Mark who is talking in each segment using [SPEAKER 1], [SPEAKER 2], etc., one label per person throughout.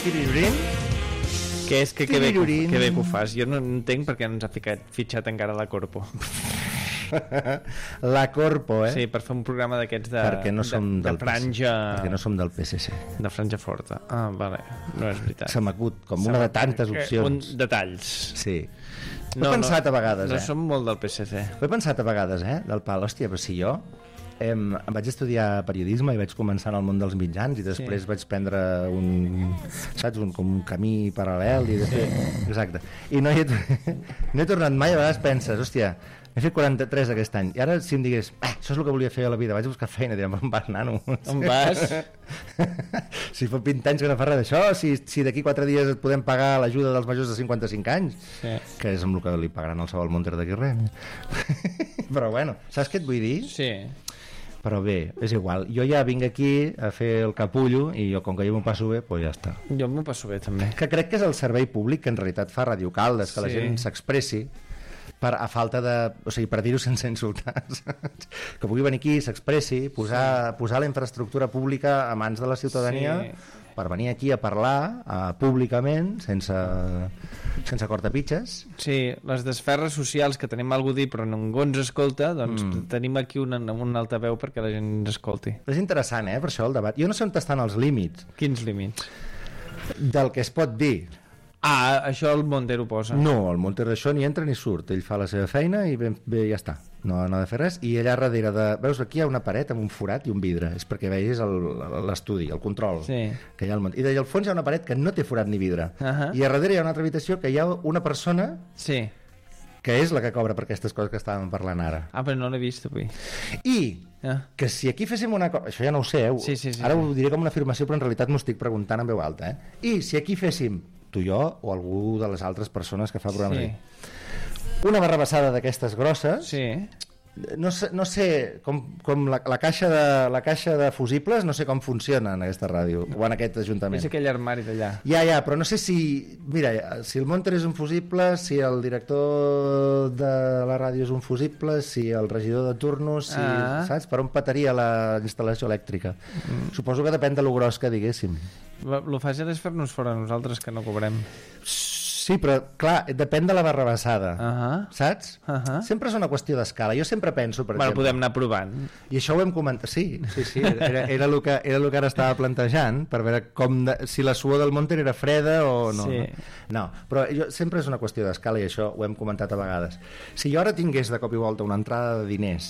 [SPEAKER 1] Tirirurin.
[SPEAKER 2] Que és que bé que ho fas. Jo no entenc per què no ens ha fitxat encara la Corpo.
[SPEAKER 1] La Corpo,
[SPEAKER 2] Sí, per fer un programa d'aquests de
[SPEAKER 1] no
[SPEAKER 2] de franja...
[SPEAKER 1] Perquè no som del PSC.
[SPEAKER 2] De franja forta. Ah, vale, no és veritat.
[SPEAKER 1] Se m'acut, com una de tantes opcions.
[SPEAKER 2] Detalls.
[SPEAKER 1] Sí. Ho he pensat a vegades,
[SPEAKER 2] No som molt del PSC.
[SPEAKER 1] Ho he pensat a vegades, del pal. Hòstia, però si jo... vaig estudiar periodisme i vaig començar en el món dels mitjans i després vaig prendre com un camí paral·lel i exacte, i no hi he tornat mai. A vegades penses, hòstia, he fet 43 aquest any i ara si em digués, això és el que volia fer a la vida, vaig a buscar feina, direm, on vas, nano?
[SPEAKER 2] On vas?
[SPEAKER 1] Si fa 20 anys que no fa res d'això, si d'aquí 4 dies et podem pagar l'ajuda dels majors de 55 anys, que és amb el que li pagaran al Sabal Monter d'aquí res. Però bueno, saps què et vull dir?
[SPEAKER 2] Sí.
[SPEAKER 1] Però bé, és igual, jo ja vinc aquí a fer el capullo i jo, com que jo m'ho passo bé, doncs ja està.
[SPEAKER 2] Jo m'ho passo bé també.
[SPEAKER 1] Que crec que és el servei públic que en realitat fa Radio Caldes, que la gent s'expressi a falta de... O sigui, per dir-ho sense insultar, que pugui venir aquí, s'expressi, posar la infraestructura pública a mans de la ciutadania per venir aquí a parlar públicament, sense cortapitxes.
[SPEAKER 2] Sí, les desferres socials que tenim algú a dir però ningú ens escolta, doncs tenim aquí un altaveu perquè la gent ens escolti.
[SPEAKER 1] És interessant, per això el debat. Jo no sé on estan els límits.
[SPEAKER 2] Quins límits?
[SPEAKER 1] Del que es pot dir.
[SPEAKER 2] Això el Monter ho posa.
[SPEAKER 1] No, el Monter d'això ni entra ni surt. Ell fa la seva feina i bé, ja està. No ha de fer res. I allà darrere veus, aquí hi ha una paret amb un forat i un vidre. És perquè vegis l'estudi, el control que hi ha al Monter. I d'allà al fons hi ha una paret que no té forat ni vidre. I a darrere hi ha una altra habitació que hi ha una persona que és la que cobra per aquestes coses que estàvem parlant ara.
[SPEAKER 2] Però no l'he vist avui.
[SPEAKER 1] I que si aquí féssim una cosa... Això ja no ho sé, ara ho diré com una afirmació, però en realitat m'ho estic preguntant en veu alta. I si aquí féssim tu i jo o algú de les altres persones que fa programes una barrabassada d'aquestes grosses, no sé com la caixa de fusibles, no sé com funciona en aquesta ràdio o en aquest ajuntament.
[SPEAKER 2] És aquell armari d'allà.
[SPEAKER 1] Ja, però no sé si el Monter és un fusible, si el director de la ràdio és un fusible, si el regidor de turnos, saps? Per on petaria la instal·lació elèctrica. Suposo que depèn de lo gros que diguéssim.
[SPEAKER 2] Lo fàcil és fer-nos fora nosaltres, que no cobrem.
[SPEAKER 1] Sí, però clar, depèn de la barrabassada, saps? Sempre és una qüestió d'escala. Jo sempre penso, per exemple...
[SPEAKER 2] podem anar provant.
[SPEAKER 1] I això ho hem comentat, sí, era el que ara estava plantejant, per veure si la suor del Monter era freda o no. No, però sempre és una qüestió d'escala i això ho hem comentat a vegades. Si jo ara tingués de cop i volta una entrada de diners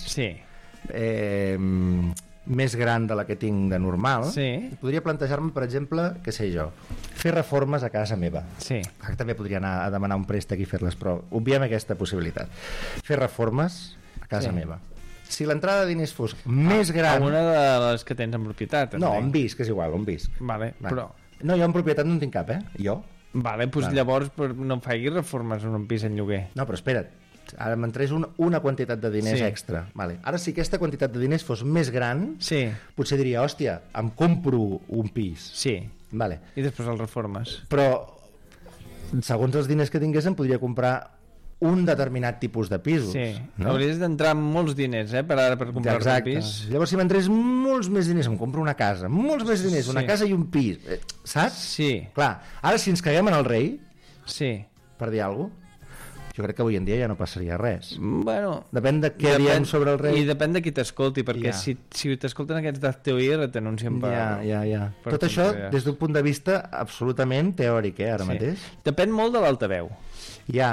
[SPEAKER 1] més gran de la que tinc de normal, podria plantejar-me, per exemple, què sé jo, fer reformes a casa meva. També podria anar a demanar un préstec i fer-les, però obviem aquesta possibilitat. Fer reformes a casa meva. Si l'entrada de diners fos més gran...
[SPEAKER 2] Una de les que tens en propietat.
[SPEAKER 1] No, on visc, és igual, on visc.
[SPEAKER 2] Però...
[SPEAKER 1] No, jo en propietat no en tinc cap, jo.
[SPEAKER 2] Llavors no em facis reformes en un pis en lloguer.
[SPEAKER 1] No, però espera't, ara m'entrés una quantitat de diners extra. Ara, si aquesta quantitat de diners fos més gran, potser diria, hòstia, em compro un pis.
[SPEAKER 2] I després el reformes.
[SPEAKER 1] Però, segons els diners que tingués, em podria comprar un determinat tipus de pisos.
[SPEAKER 2] Hauries d'entrar amb molts diners, per comprar un pis.
[SPEAKER 1] Llavors, si m'entrés molts més diners, em compro una casa. Molts més diners, una casa i un pis. Saps? Clar, ara si ens caguem en el rei, per dir alguna cosa, jo crec que avui en dia ja no passaria res. Depèn de què diem sobre el rei.
[SPEAKER 2] I depèn de qui t'escolti, perquè si t'escolten aquests d'Azteoir t'anuncien per...
[SPEAKER 1] Tot això des d'un punt de vista absolutament teòric, ara mateix.
[SPEAKER 2] Depèn molt de l'altaveu.
[SPEAKER 1] Ja.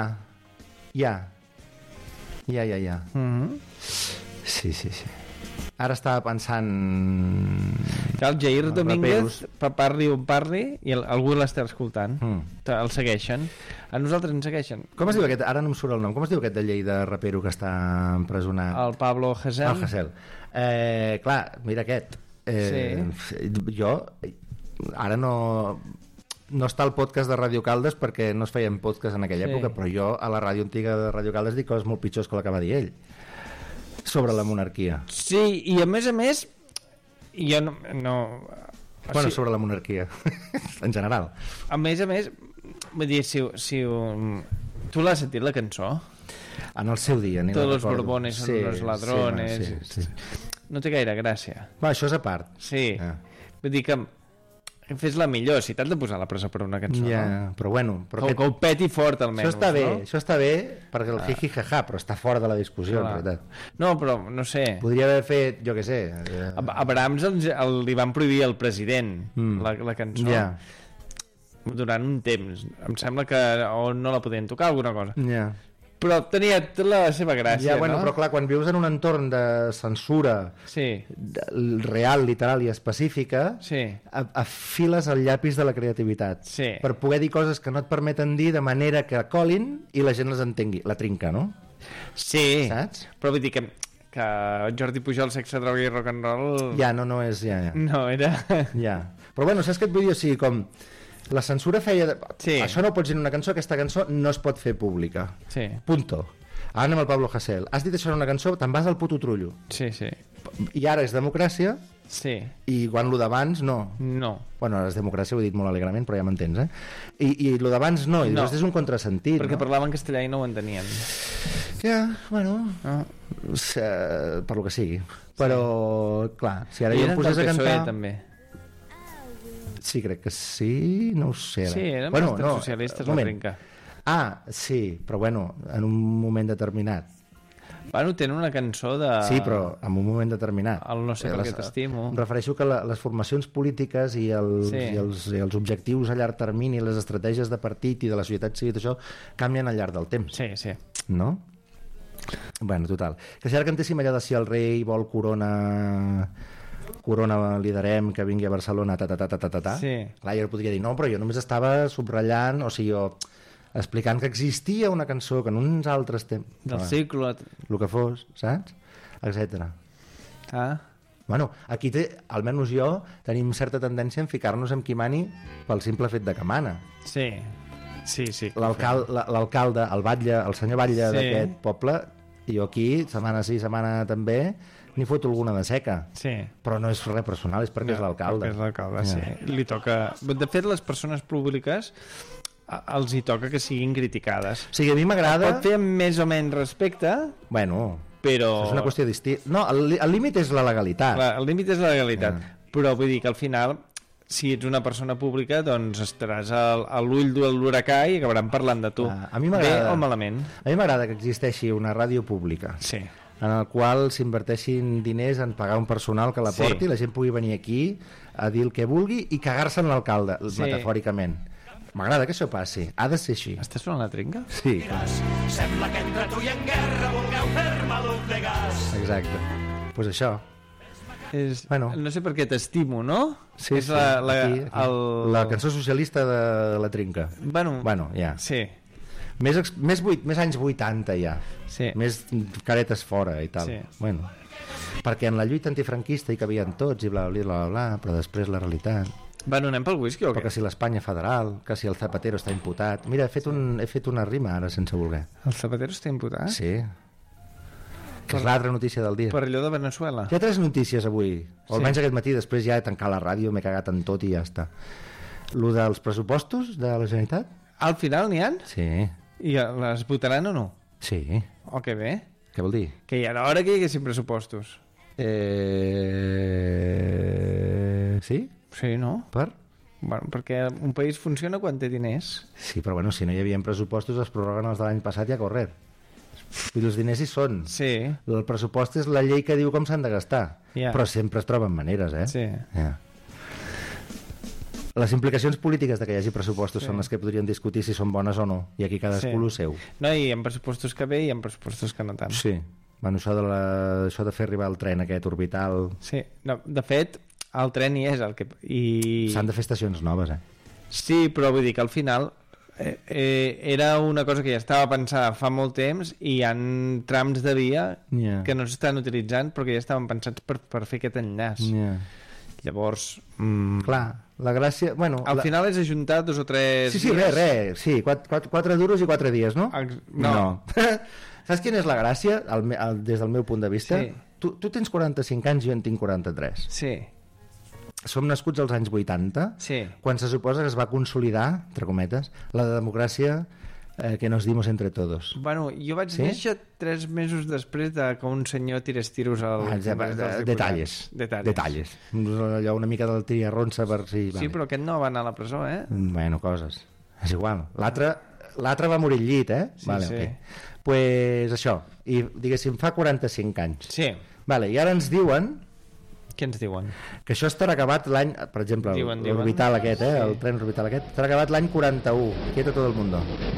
[SPEAKER 1] Sí. Ara estava pensant...
[SPEAKER 2] El Jair Domínguez, parli on parli, i algú l'està escoltant. El segueixen. A nosaltres ens segueixen.
[SPEAKER 1] Com es diu aquest? Ara no em surt el nom. Com es diu aquest de Lleida rapero que està empresonat?
[SPEAKER 2] El Pablo Hasél.
[SPEAKER 1] El Hasél. Clar, mira aquest. Jo ara no està el podcast de Radio Caldes perquè no es feien podcast en aquella època, però jo a la ràdio antiga de Radio Caldes dic coses molt pitjors que la que va dir ell sobre la monarquia.
[SPEAKER 2] I a més jo no...
[SPEAKER 1] Bueno, sobre la monarquia en general.
[SPEAKER 2] A més vull dir, si tu l'has sentit la cançó?
[SPEAKER 1] En el seu dia, ni
[SPEAKER 2] Todos los borbones son unos ladrones. No té gaire gràcia.
[SPEAKER 1] Això és a part.
[SPEAKER 2] Vull dir que fes-la millor, si t'has de posar a la presó per una cançó, no?
[SPEAKER 1] Però bueno...
[SPEAKER 2] Que ho peti fort, almenys,
[SPEAKER 1] això està bé, perquè el jiji-jaja, però està fora de la discussió, en veritat.
[SPEAKER 2] No, però, no sé...
[SPEAKER 1] Podria haver fet, jo què sé...
[SPEAKER 2] A Brahms li van prohibir al president la cançó. Durant un temps. Em sembla que o no la podien tocar, alguna cosa. Però tenia la seva gràcia,
[SPEAKER 1] no? Però clar, quan vius en un entorn de censura real, literal i específica, afiles el llapis de la creativitat per poder dir coses que no et permeten dir de manera que colin i la gent les entengui. La trinca, no?
[SPEAKER 2] Sí,
[SPEAKER 1] saps?
[SPEAKER 2] Però vull dir que Jordi Pujol, sexe, droga i rock and roll...
[SPEAKER 1] No és...
[SPEAKER 2] No, era...
[SPEAKER 1] Però bueno, saps què et vull dir? O sigui, com... La censura feia... Això no ho pots dir en una cançó, aquesta cançó no es pot fer pública. Punto. Ara anem al Pablo Hasél. Has dit això en una cançó, te'n vas al puto trullo. I ara és democràcia, i quan lo d'abans no. Bueno, ara és democràcia, ho he dit molt alegrement, però ja m'entens, I lo d'abans no, i després és un contrasentit.
[SPEAKER 2] Perquè parlaven castellà i no ho entenien.
[SPEAKER 1] Per lo que sigui. Però, clar, si ara jo em posés a cantar...
[SPEAKER 2] també.
[SPEAKER 1] Sí, crec que sí, no ho sé.
[SPEAKER 2] Sí, eren bastant socialistes, la trinca.
[SPEAKER 1] Sí, però bueno, en un moment determinat.
[SPEAKER 2] Bueno, tenen una cançó de...
[SPEAKER 1] Sí, però en un moment determinat.
[SPEAKER 2] El no sé per què t'estimo.
[SPEAKER 1] Em refereixo que les formacions polítiques i els objectius a llarg termini, les estratègies de partit i de la societat civil, això canvien al llarg del temps.
[SPEAKER 2] Sí.
[SPEAKER 1] No? Bueno, total. Que si ara cantéssim allò de si el rei vol corona liderem, que vingui a Barcelona, clar, jo podria dir, no, però jo només estava subratllant, o sigui, explicant que existia una cançó que en uns altres temps...
[SPEAKER 2] Del cicle...
[SPEAKER 1] El que fos, saps? Etcètera. Bueno, aquí almenys jo, tenim certa tendència en ficar-nos amb qui mani pel simple fet de que mana.
[SPEAKER 2] Sí.
[SPEAKER 1] L'alcalde, el batlle, el senyor batlle d'aquest poble, i jo aquí, setmana sí, setmana també... n'hi foto alguna de seca, però no és res personal, és perquè és l'alcalde.
[SPEAKER 2] És l'alcalde, Li toca... De fet, les persones públiques els hi toca que siguin criticades.
[SPEAKER 1] O sigui, a mi m'agrada...
[SPEAKER 2] Pot fer amb més o menys respecte...
[SPEAKER 1] Bueno,
[SPEAKER 2] però...
[SPEAKER 1] és una qüestió distinta. No, el límit és la legalitat.
[SPEAKER 2] Clar, el límit és la legalitat, però vull dir que al final, si ets una persona pública, doncs estaràs a l'ull de l'huracà i acabaran parlant de tu. Bé o malament.
[SPEAKER 1] A mi m'agrada que existeixi una ràdio pública. En el qual s'inverteixin diners en pagar un personal que la porti, la gent pugui venir aquí a dir el que vulgui i cagar-se en l'alcalde, metafòricament. M'agrada que això passi, ha de ser així.
[SPEAKER 2] Estàs sonant la trinca?
[SPEAKER 1] Sí.
[SPEAKER 3] Sembla que entre tu i en guerra vulgueu fer-me l'ull de gas.
[SPEAKER 1] Exacte. Pues això.
[SPEAKER 2] No sé per què t'estimo, no?
[SPEAKER 1] Sí,
[SPEAKER 2] és
[SPEAKER 1] la cançó socialista de la trinca. Bueno, ja.
[SPEAKER 2] Sí.
[SPEAKER 1] Més anys 80 ja. Més caretes fora i tal. Bueno, perquè en la lluita antifranquista hi cabien tots i bla, bla, bla, bla, però després la realitat...
[SPEAKER 2] Bueno, anem pel whisky o què?
[SPEAKER 1] Però que si l'Espanya federal, que si el Zapatero està imputat... Mira, he fet una rima ara sense voler.
[SPEAKER 2] El Zapatero està imputat?
[SPEAKER 1] Sí. Que és l'altra notícia del dia.
[SPEAKER 2] Per allò de Venezuela?
[SPEAKER 1] Hi ha 3 notícies avui. O almenys aquest matí, després ja he tancat la ràdio, m'he cagat en tot i ja està. Lo dels pressupostos de la Generalitat?
[SPEAKER 2] Al final n'hi ha?
[SPEAKER 1] Sí.
[SPEAKER 2] I les votaran o no?
[SPEAKER 1] Sí.
[SPEAKER 2] O que bé.
[SPEAKER 1] Què vol dir?
[SPEAKER 2] Que hi ha l'hora que hi haguessin pressupostos.
[SPEAKER 1] Sí?
[SPEAKER 2] Sí, no?
[SPEAKER 1] Per?
[SPEAKER 2] Bueno, perquè un país funciona quan té diners.
[SPEAKER 1] Sí, però bueno, si no hi havia pressupostos es prorroguen els de l'any passat i a correr. I els diners hi són.
[SPEAKER 2] Sí.
[SPEAKER 1] El pressupost és la llei que diu com s'han de gastar. Però sempre es troben maneres,
[SPEAKER 2] Sí.
[SPEAKER 1] Les implicacions polítiques de que hi hagi pressupostos són les que podrien discutir si són bones o no, i aquí cadascú el seu.
[SPEAKER 2] No, i hi ha pressupostos que bé i hi ha pressupostos que no tant.
[SPEAKER 1] Sí. Bueno, això de fer arribar el tren aquest orbital...
[SPEAKER 2] Sí, no, de fet, el tren hi és el que...
[SPEAKER 1] S'han de fer estacions noves,
[SPEAKER 2] Sí, però vull dir que al final era una cosa que ja estava pensada fa molt temps i hi ha trams de via que no s'estan utilitzant però que ja estaven pensats per fer aquest enllaç. Llavors...
[SPEAKER 1] Clar, la gràcia... Bueno,
[SPEAKER 2] al final és ajuntar 2 o 3
[SPEAKER 1] dies. Res. Sí, 4 duros i 4 dies, no?
[SPEAKER 2] No.
[SPEAKER 1] Saps quina és la gràcia, des del meu punt de vista? Sí. Tu tens 45 anys i jo en tinc 43.
[SPEAKER 2] Sí.
[SPEAKER 1] Som nascuts als anys 80,
[SPEAKER 2] sí.
[SPEAKER 1] Quan se suposa que es va consolidar, entre cometes, la democràcia que nos dimos entre todos.
[SPEAKER 2] Bueno, jo vaig néixer 3 mesos després de que un senyor tirés tiros al...
[SPEAKER 1] Detalles. Allò una mica del tiriarronsa per si...
[SPEAKER 2] Sí, però aquest no va anar a la presó,
[SPEAKER 1] Bueno, coses. És igual. L'altre va morir al llit,
[SPEAKER 2] Sí,
[SPEAKER 1] vale,
[SPEAKER 2] sí.
[SPEAKER 1] Okay. Pues això, i diguéssim fa 45 anys.
[SPEAKER 2] Sí.
[SPEAKER 1] Vale, i ara ens diuen...
[SPEAKER 2] Què ens diuen?
[SPEAKER 1] Que això estarà acabat l'any... Per exemple, l'orbital aquest, el tren orbital aquest, estarà acabat l'any 41. Quieta tot el mundo.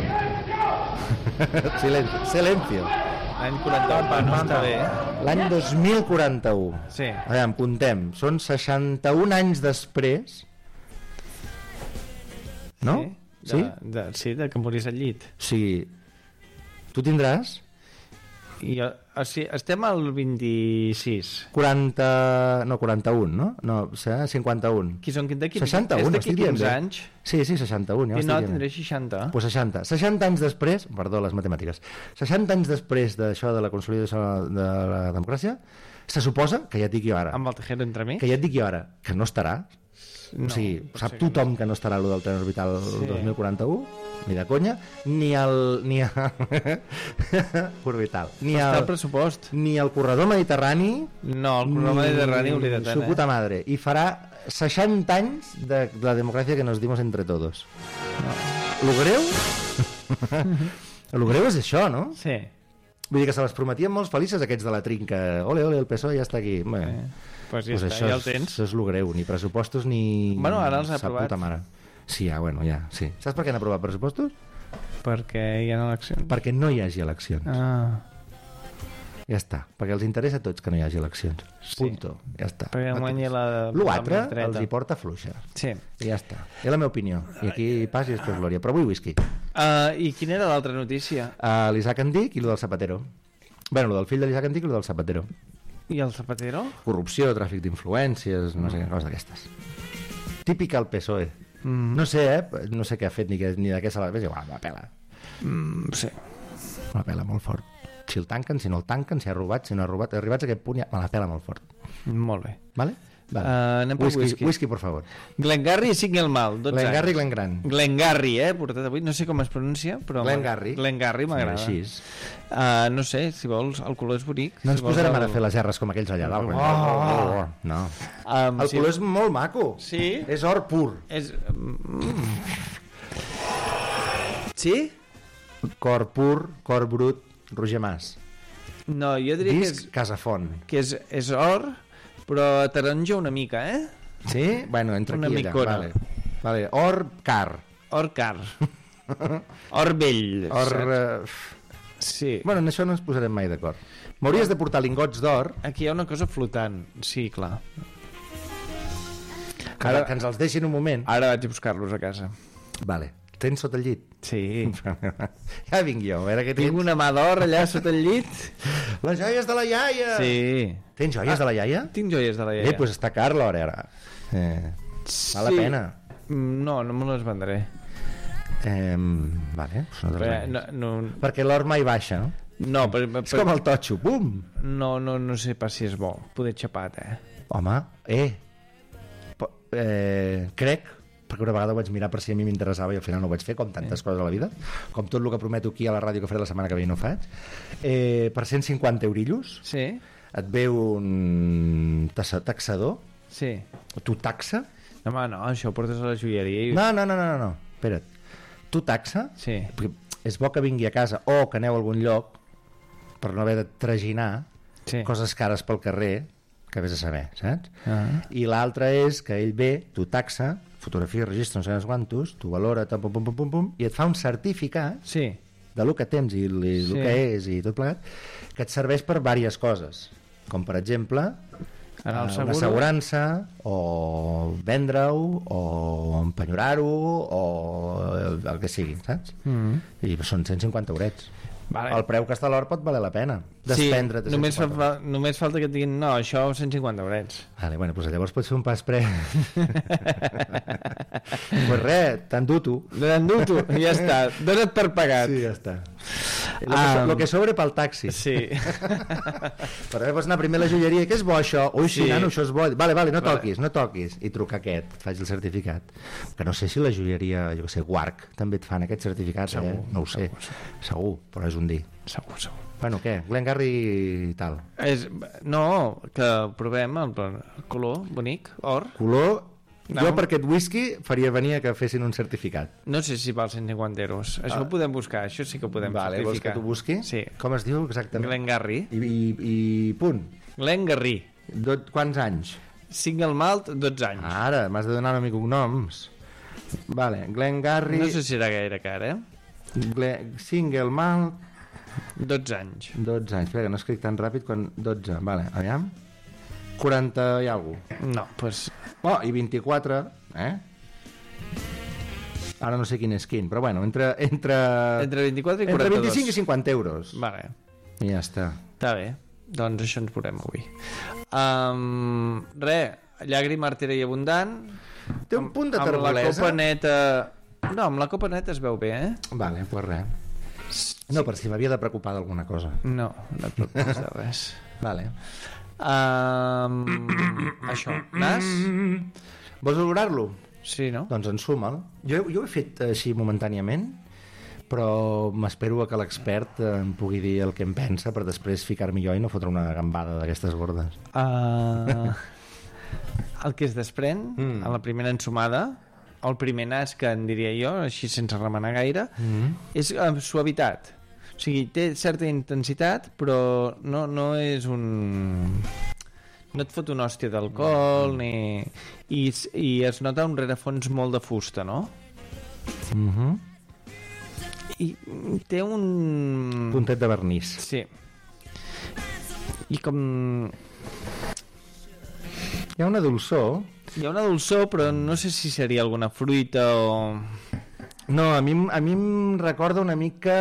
[SPEAKER 1] Silencio.
[SPEAKER 2] L'any 41 no està bé,
[SPEAKER 1] L'any 2041.
[SPEAKER 2] Sí.
[SPEAKER 1] Aviam, comptem. Són 61 anys després... No?
[SPEAKER 2] Sí? De que morís al llit.
[SPEAKER 1] Sí. Tu tindràs?
[SPEAKER 2] Estem al 26.
[SPEAKER 1] 41, no? No, 51.
[SPEAKER 2] Qui són d'aquí?
[SPEAKER 1] 61,
[SPEAKER 2] és d'aquí 15 anys?
[SPEAKER 1] Sí, 61.
[SPEAKER 2] I no, tindré 60.
[SPEAKER 1] Pues 60. 60 anys després, perdó, les matemàtiques, 60 anys després d'això de la consolidació de la democràcia, se suposa, que ja et dic jo ara...
[SPEAKER 2] Amb el Tejero entremig?
[SPEAKER 1] Que ja et dic jo ara, que no estarà. No, o sigui, sap tothom que no estarà allò del tren orbital 2041, ni de conya, ni el orbital, ni el
[SPEAKER 2] pressupost,
[SPEAKER 1] ni el corredor mediterrani.
[SPEAKER 2] No, el corredor mediterrani oblida't,
[SPEAKER 1] su puta madre. I farà 60 anys de la democràcia que nos dimos entre todos. Lo greu? Lo greu és això, no?
[SPEAKER 2] Sí.
[SPEAKER 1] Vull dir que se les prometien molts felices aquests de la trinca. Ole, el PSOE ja està aquí.
[SPEAKER 2] Pues ja està, ja el tens.
[SPEAKER 1] Això és lo greu, ni pressupostos ni...
[SPEAKER 2] Bueno, ara els ha aprovat.
[SPEAKER 1] Puta mare. Sí, ja, sí. Saps per què han aprovat pressupostos?
[SPEAKER 2] Perquè hi ha eleccions.
[SPEAKER 1] Perquè no hi hagi eleccions. Ja està, perquè els interessa a tots que no hi hagi eleccions. Punto, ja està.
[SPEAKER 2] Perquè guanyi
[SPEAKER 1] l'altre els hi porta fluixa.
[SPEAKER 2] Sí.
[SPEAKER 1] I ja està. És la meva opinió. I aquí pas i després glòria. Però vull whisky.
[SPEAKER 2] I quina era l'altra notícia?
[SPEAKER 1] L'Isaac Andic i lo del Zapatero. Bueno, lo del fill de l'Isaac Andic i lo del Zapatero.
[SPEAKER 2] I el Zapatero?
[SPEAKER 1] Corrupció, tràfic d'influències, no sé què, coses d'aquestes. Típica al PSOE. No sé, no sé què ha fet ni de què se la... És igual, la pela.
[SPEAKER 2] Sí.
[SPEAKER 1] La pela molt fort. Si el tanquen, si no el tanquen, si ha robat, si no ha robat, arribats a aquest punt ja me la pela molt fort.
[SPEAKER 2] Molt bé.
[SPEAKER 1] Vale?
[SPEAKER 2] Anem per whisky.
[SPEAKER 1] Whisky, por favor.
[SPEAKER 2] Glengarry i Signal Malt, 12
[SPEAKER 1] Glengarry
[SPEAKER 2] anys.
[SPEAKER 1] i Glengran.
[SPEAKER 2] Glengarry, portat avui. No sé com es pronuncia, però...
[SPEAKER 1] Glengarry.
[SPEAKER 2] Glengarry m'agrada.
[SPEAKER 1] Així.
[SPEAKER 2] No sé, si vols, el color és bonic.
[SPEAKER 1] No ens posarem ara a fer les erres com aquells allà dalt. No. El color és molt maco.
[SPEAKER 2] Sí?
[SPEAKER 1] És or pur.
[SPEAKER 2] Sí?
[SPEAKER 1] Cor pur, cor brut, Roger Mas.
[SPEAKER 2] No, jo diria
[SPEAKER 1] Disc Casafont.
[SPEAKER 2] Que és or, però taronja una mica,
[SPEAKER 1] Sí? Bueno, entre
[SPEAKER 2] una
[SPEAKER 1] aquí i allà. Vale. Or car.
[SPEAKER 2] Or car. Or vell.
[SPEAKER 1] Or...
[SPEAKER 2] Sí.
[SPEAKER 1] Bueno, en això no ens posarem mai d'acord. M'hauries de portar lingots d'or.
[SPEAKER 2] Aquí hi ha una cosa flotant. Sí, clar.
[SPEAKER 1] Que ens els deixin un moment.
[SPEAKER 2] Ara vaig a buscar-los a casa.
[SPEAKER 1] Vale. Tens sota el llit?
[SPEAKER 2] Sí.
[SPEAKER 1] Ja vinc jo. A veure què tens.
[SPEAKER 2] Tinc una mà d'or allà sota el llit.
[SPEAKER 1] Les joies de la iaia!
[SPEAKER 2] Sí.
[SPEAKER 1] Tens joies de la iaia?
[SPEAKER 2] Tinc joies de la iaia.
[SPEAKER 1] Pues està car l'or ara. Val la pena.
[SPEAKER 2] No me les vendré.
[SPEAKER 1] Vale.
[SPEAKER 2] No.
[SPEAKER 1] Perquè l'or mai baixa, no?
[SPEAKER 2] No,
[SPEAKER 1] és com el totxo, bum!
[SPEAKER 2] No sé pas si és bo. Poder xapat,
[SPEAKER 1] Home, crec, perquè una vegada ho vaig mirar per si a mi m'interessava i al final no ho vaig fer, com tantes coses a la vida, com tot el que prometo aquí a la ràdio que faré la setmana que ve i no faig. Per 150 eurillos et ve un taxador.
[SPEAKER 2] Sí.
[SPEAKER 1] Tu taxa.
[SPEAKER 2] Home, no, això ho portes a la joieria.
[SPEAKER 1] No, espera't. Tu taxa, perquè és bo que vingui a casa o que aneu a algun lloc per no haver de traginar coses cares pel carrer, que vés a saber, saps? I l'altre és que ell ve, tu taxa, fotografia, registre, no sé quantos, tu valora, pum, i et fa un certificat de lo que tens i el que és i tot plegat, que et serveix per diverses coses, com per exemple una assegurança o vendre-ho o empenyorar-ho o el que sigui, saps? I són 150 eurets. El preu que està a l'or pot valer la pena desprendre't.
[SPEAKER 2] Només falta que et diguin no, això 150 eurets.
[SPEAKER 1] Bueno, doncs llavors pots fer un pas pues res, t'enduto,
[SPEAKER 2] ja està, dona't per pagat.
[SPEAKER 1] Sí, ja està. Lo que sobre pel taxi.
[SPEAKER 2] Sí.
[SPEAKER 1] Però vas anar primer a la joieria, què és bo això? Ui, sí, nano, això és bo. Vale, no toquis. I truca aquest, faig el certificat. Que no sé si la joieria, jo què sé, Guarc, també et fan aquest certificat, segur, no ho sé. Segur, però és un dir.
[SPEAKER 2] Segur.
[SPEAKER 1] Bueno, què? Glengarry i tal.
[SPEAKER 2] No, que provem el color bonic, or.
[SPEAKER 1] Color... No. Jo per aquest whisky faria venir que fessin un certificat.
[SPEAKER 2] No sé si val 150 euros. Això ho podem buscar, això sí que ho podem certificar.
[SPEAKER 1] Vols que t'ho busqui?
[SPEAKER 2] Sí.
[SPEAKER 1] Com es diu exactament?
[SPEAKER 2] Glengarry.
[SPEAKER 1] I punt.
[SPEAKER 2] Glengarry.
[SPEAKER 1] Quants anys?
[SPEAKER 2] Single malt, 12 anys.
[SPEAKER 1] Ara, m'has de donar una mica cognoms. Vale, Glengarry...
[SPEAKER 2] No sé si era gaire car,
[SPEAKER 1] Single malt...
[SPEAKER 2] 12 anys.
[SPEAKER 1] 12 anys. Espera, que no escric tan ràpid quan... 12, vale, aviam. 40 i alguna cosa.
[SPEAKER 2] No, doncs... Pues...
[SPEAKER 1] Oh, i 24, Ara no sé quin és quin, però bueno, entre
[SPEAKER 2] 24 i 42.
[SPEAKER 1] Entre 25 i 50 euros.
[SPEAKER 2] Vale.
[SPEAKER 1] I ja està.
[SPEAKER 2] Està bé, doncs això ens veurem avui. Llàgrima artera i abundant.
[SPEAKER 1] Té un punt de terbolesa.
[SPEAKER 2] Amb la copa neta... No, amb la copa neta es veu bé,
[SPEAKER 1] Vale, pues res. No, per si m'havia de preocupar d'alguna cosa.
[SPEAKER 2] No et preocupes de res.
[SPEAKER 1] Vale.
[SPEAKER 2] Això, nas?
[SPEAKER 1] Vols olorar-lo?
[SPEAKER 2] Sí, no?
[SPEAKER 1] Doncs ensuma'l. Jo ho he fet així momentàniament, però m'espero que l'expert em pugui dir el que em pensa per després ficar-m'hi jo i no fotre una gambada d'aquestes gordes.
[SPEAKER 2] El que es desprèn a la primera ensumada, o el primer nas, que en diria jo, així sense remenar gaire, és suavitat. O sigui, té certa intensitat, però no és un... No et fot una hòstia d'alcohol, ni... I es nota un rerefons molt de fusta, no? I té un...
[SPEAKER 1] puntet de vernís.
[SPEAKER 2] Sí. I com...
[SPEAKER 1] Hi ha una dolçor.
[SPEAKER 2] Però no sé si seria alguna fruita o...
[SPEAKER 1] No, a mi em recorda una mica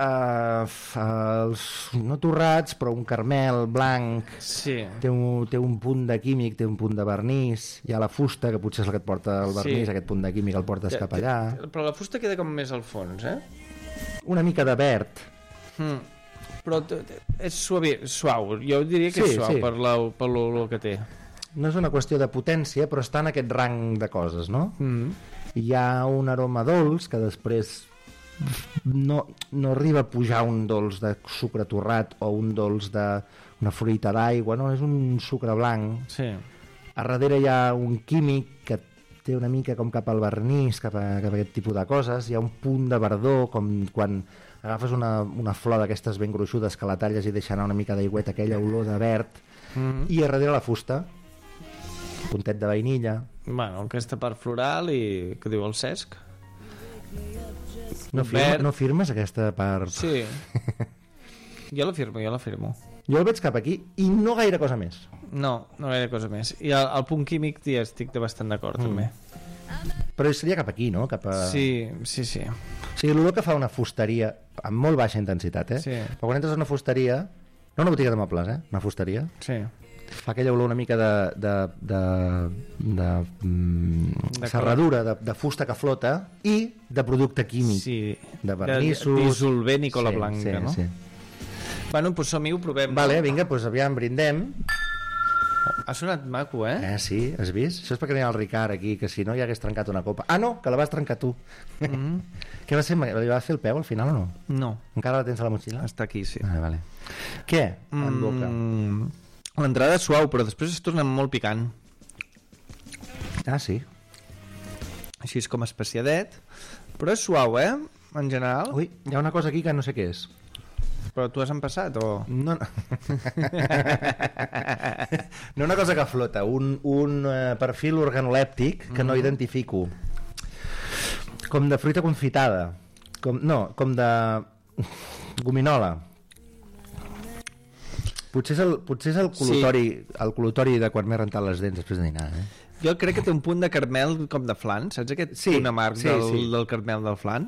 [SPEAKER 1] els, no torrats, però un caramel blanc.
[SPEAKER 2] Sí.
[SPEAKER 1] Té un punt de químic, té un punt de vernís. Hi ha la fusta, que potser és el que et porta el vernís, aquest punt de químic el portes cap allà.
[SPEAKER 2] Però la fusta queda com més al fons,
[SPEAKER 1] Una mica de verd.
[SPEAKER 2] Però és suau. Jo diria que és suau per l'olor que té.
[SPEAKER 1] No és una qüestió de potència, però està en aquest rang de coses, no? Hi ha un aroma dolç que després no arriba a pujar un dolç de sucre torrat o un dolç d'una fruita d'aigua, no, és un sucre blanc.
[SPEAKER 2] Sí.
[SPEAKER 1] A darrere hi ha un químic que té una mica com cap al vernís, cap a aquest tipus de coses. Hi ha un punt de verdor, com quan agafes una flor d'aquestes ben gruixudes que la talles i deixa anar una mica d'aigüeta, aquella olor de verd, i a darrere la fusta, puntet de vainilla.
[SPEAKER 2] Bueno, aquesta part floral i que diu el Cesc.
[SPEAKER 1] No firmes aquesta part?
[SPEAKER 2] Sí. Jo la firmo.
[SPEAKER 1] Jo el veig cap aquí i no gaire cosa més.
[SPEAKER 2] No gaire cosa més. I el punt químic ja estic bastant d'acord també.
[SPEAKER 1] Però seria cap aquí, no?
[SPEAKER 2] Sí. O
[SPEAKER 1] sigui, l'olor que fa una fusteria amb molt baixa intensitat,
[SPEAKER 2] Sí.
[SPEAKER 1] Però quan entres a una fusteria, no una botiga de mobles, una fusteria,
[SPEAKER 2] sí.
[SPEAKER 1] Fa aquella olor una mica de serradura, de fusta que flota i de producte químic, de vernissos,
[SPEAKER 2] dissolvent i cola blanca, no?
[SPEAKER 1] Sí.
[SPEAKER 2] Bueno, doncs som-hi, ho provem.
[SPEAKER 1] Vale, vinga, doncs aviam, brindem.
[SPEAKER 2] Ha sonat maco,
[SPEAKER 1] Sí, has vist? Això és perquè n'hi ha el Ricard aquí, que si no ja hagués trencat una copa. Ah, no, que la vas trencar tu. Què va ser? Li vas fer el peu al final o no?
[SPEAKER 2] No.
[SPEAKER 1] Encara la tens a la motxilla?
[SPEAKER 2] Està aquí, sí.
[SPEAKER 1] Vale. Què? En boca.
[SPEAKER 2] L'entrada és suau, però després es torna molt picant.
[SPEAKER 1] Ah, sí?
[SPEAKER 2] Així és com especiadet, però és suau, en general.
[SPEAKER 1] Ui, hi ha una cosa aquí que no sé què és.
[SPEAKER 2] Però tu has empassat, o...?
[SPEAKER 1] No. No, una cosa que flota, un perfil organolèptic que no identifico. Com de fruita confitada. Com de gominola. Potser és el col·lutori de quan m'he rentat les dents després de dinar,
[SPEAKER 2] Jo crec que té un punt de caramel com de flan, saps aquest punt amarg del caramel del flan?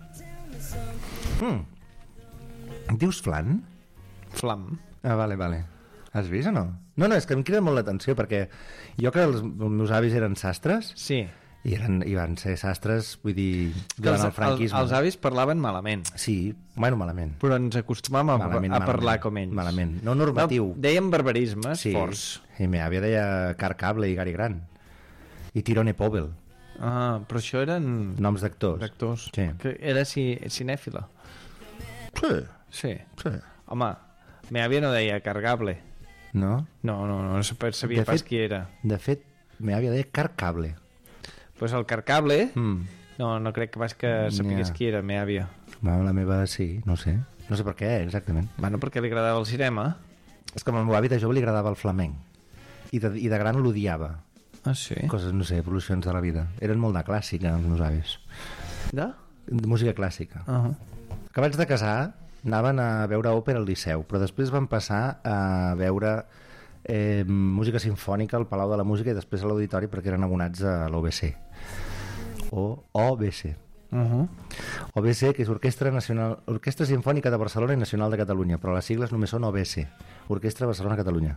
[SPEAKER 1] Dius flan?
[SPEAKER 2] Flam.
[SPEAKER 1] Ah, vale. Has vist o no? No, és que em crida molt l'atenció perquè jo que els meus avis eren sastres,
[SPEAKER 2] sí.
[SPEAKER 1] I van ser sastres, vull dir, durant el franquisme.
[SPEAKER 2] Els avis parlaven malament.
[SPEAKER 1] Sí, bueno, malament.
[SPEAKER 2] Però ens acostumàvem a parlar com ells.
[SPEAKER 1] Malament, no normatiu.
[SPEAKER 2] No, deien barbarismes forts.
[SPEAKER 1] Sí, mi àvia deia Carcable i Gary Grant. I Tyrone Powell.
[SPEAKER 2] Ah, però això eren...
[SPEAKER 1] Noms d'actors.
[SPEAKER 2] Sí. Que era cinèfila. Sí. Home, mi àvia no deia Cargable.
[SPEAKER 1] No?
[SPEAKER 2] No sabia pas qui era.
[SPEAKER 1] De fet, mi àvia deia Carcable.
[SPEAKER 2] Pues el Carcable, no crec que pas que sapigués qui era, meva àvia.
[SPEAKER 1] La meva sí, no sé. No sé per què, exactament.
[SPEAKER 2] Bueno, perquè li agradava el cinema.
[SPEAKER 1] És que al meu avi de jove li agradava el flamenc. I de gran l'odiava.
[SPEAKER 2] Ah, sí?
[SPEAKER 1] Coses, no sé, evolucions de la vida. Eren molt de clàssica, els meus avis.
[SPEAKER 2] De
[SPEAKER 1] música clàssica. Acabats de casar, anaven a veure òpera al Liceu, però després van passar a veure música sinfònica al Palau de la Música i després a l'Auditori perquè eren abonats a l'OBC o OBC OBC, que és Orquestra Sinfònica de Barcelona i Nacional de Catalunya, però les sigles només són OBC, Orquestra Barcelona-Catalunya,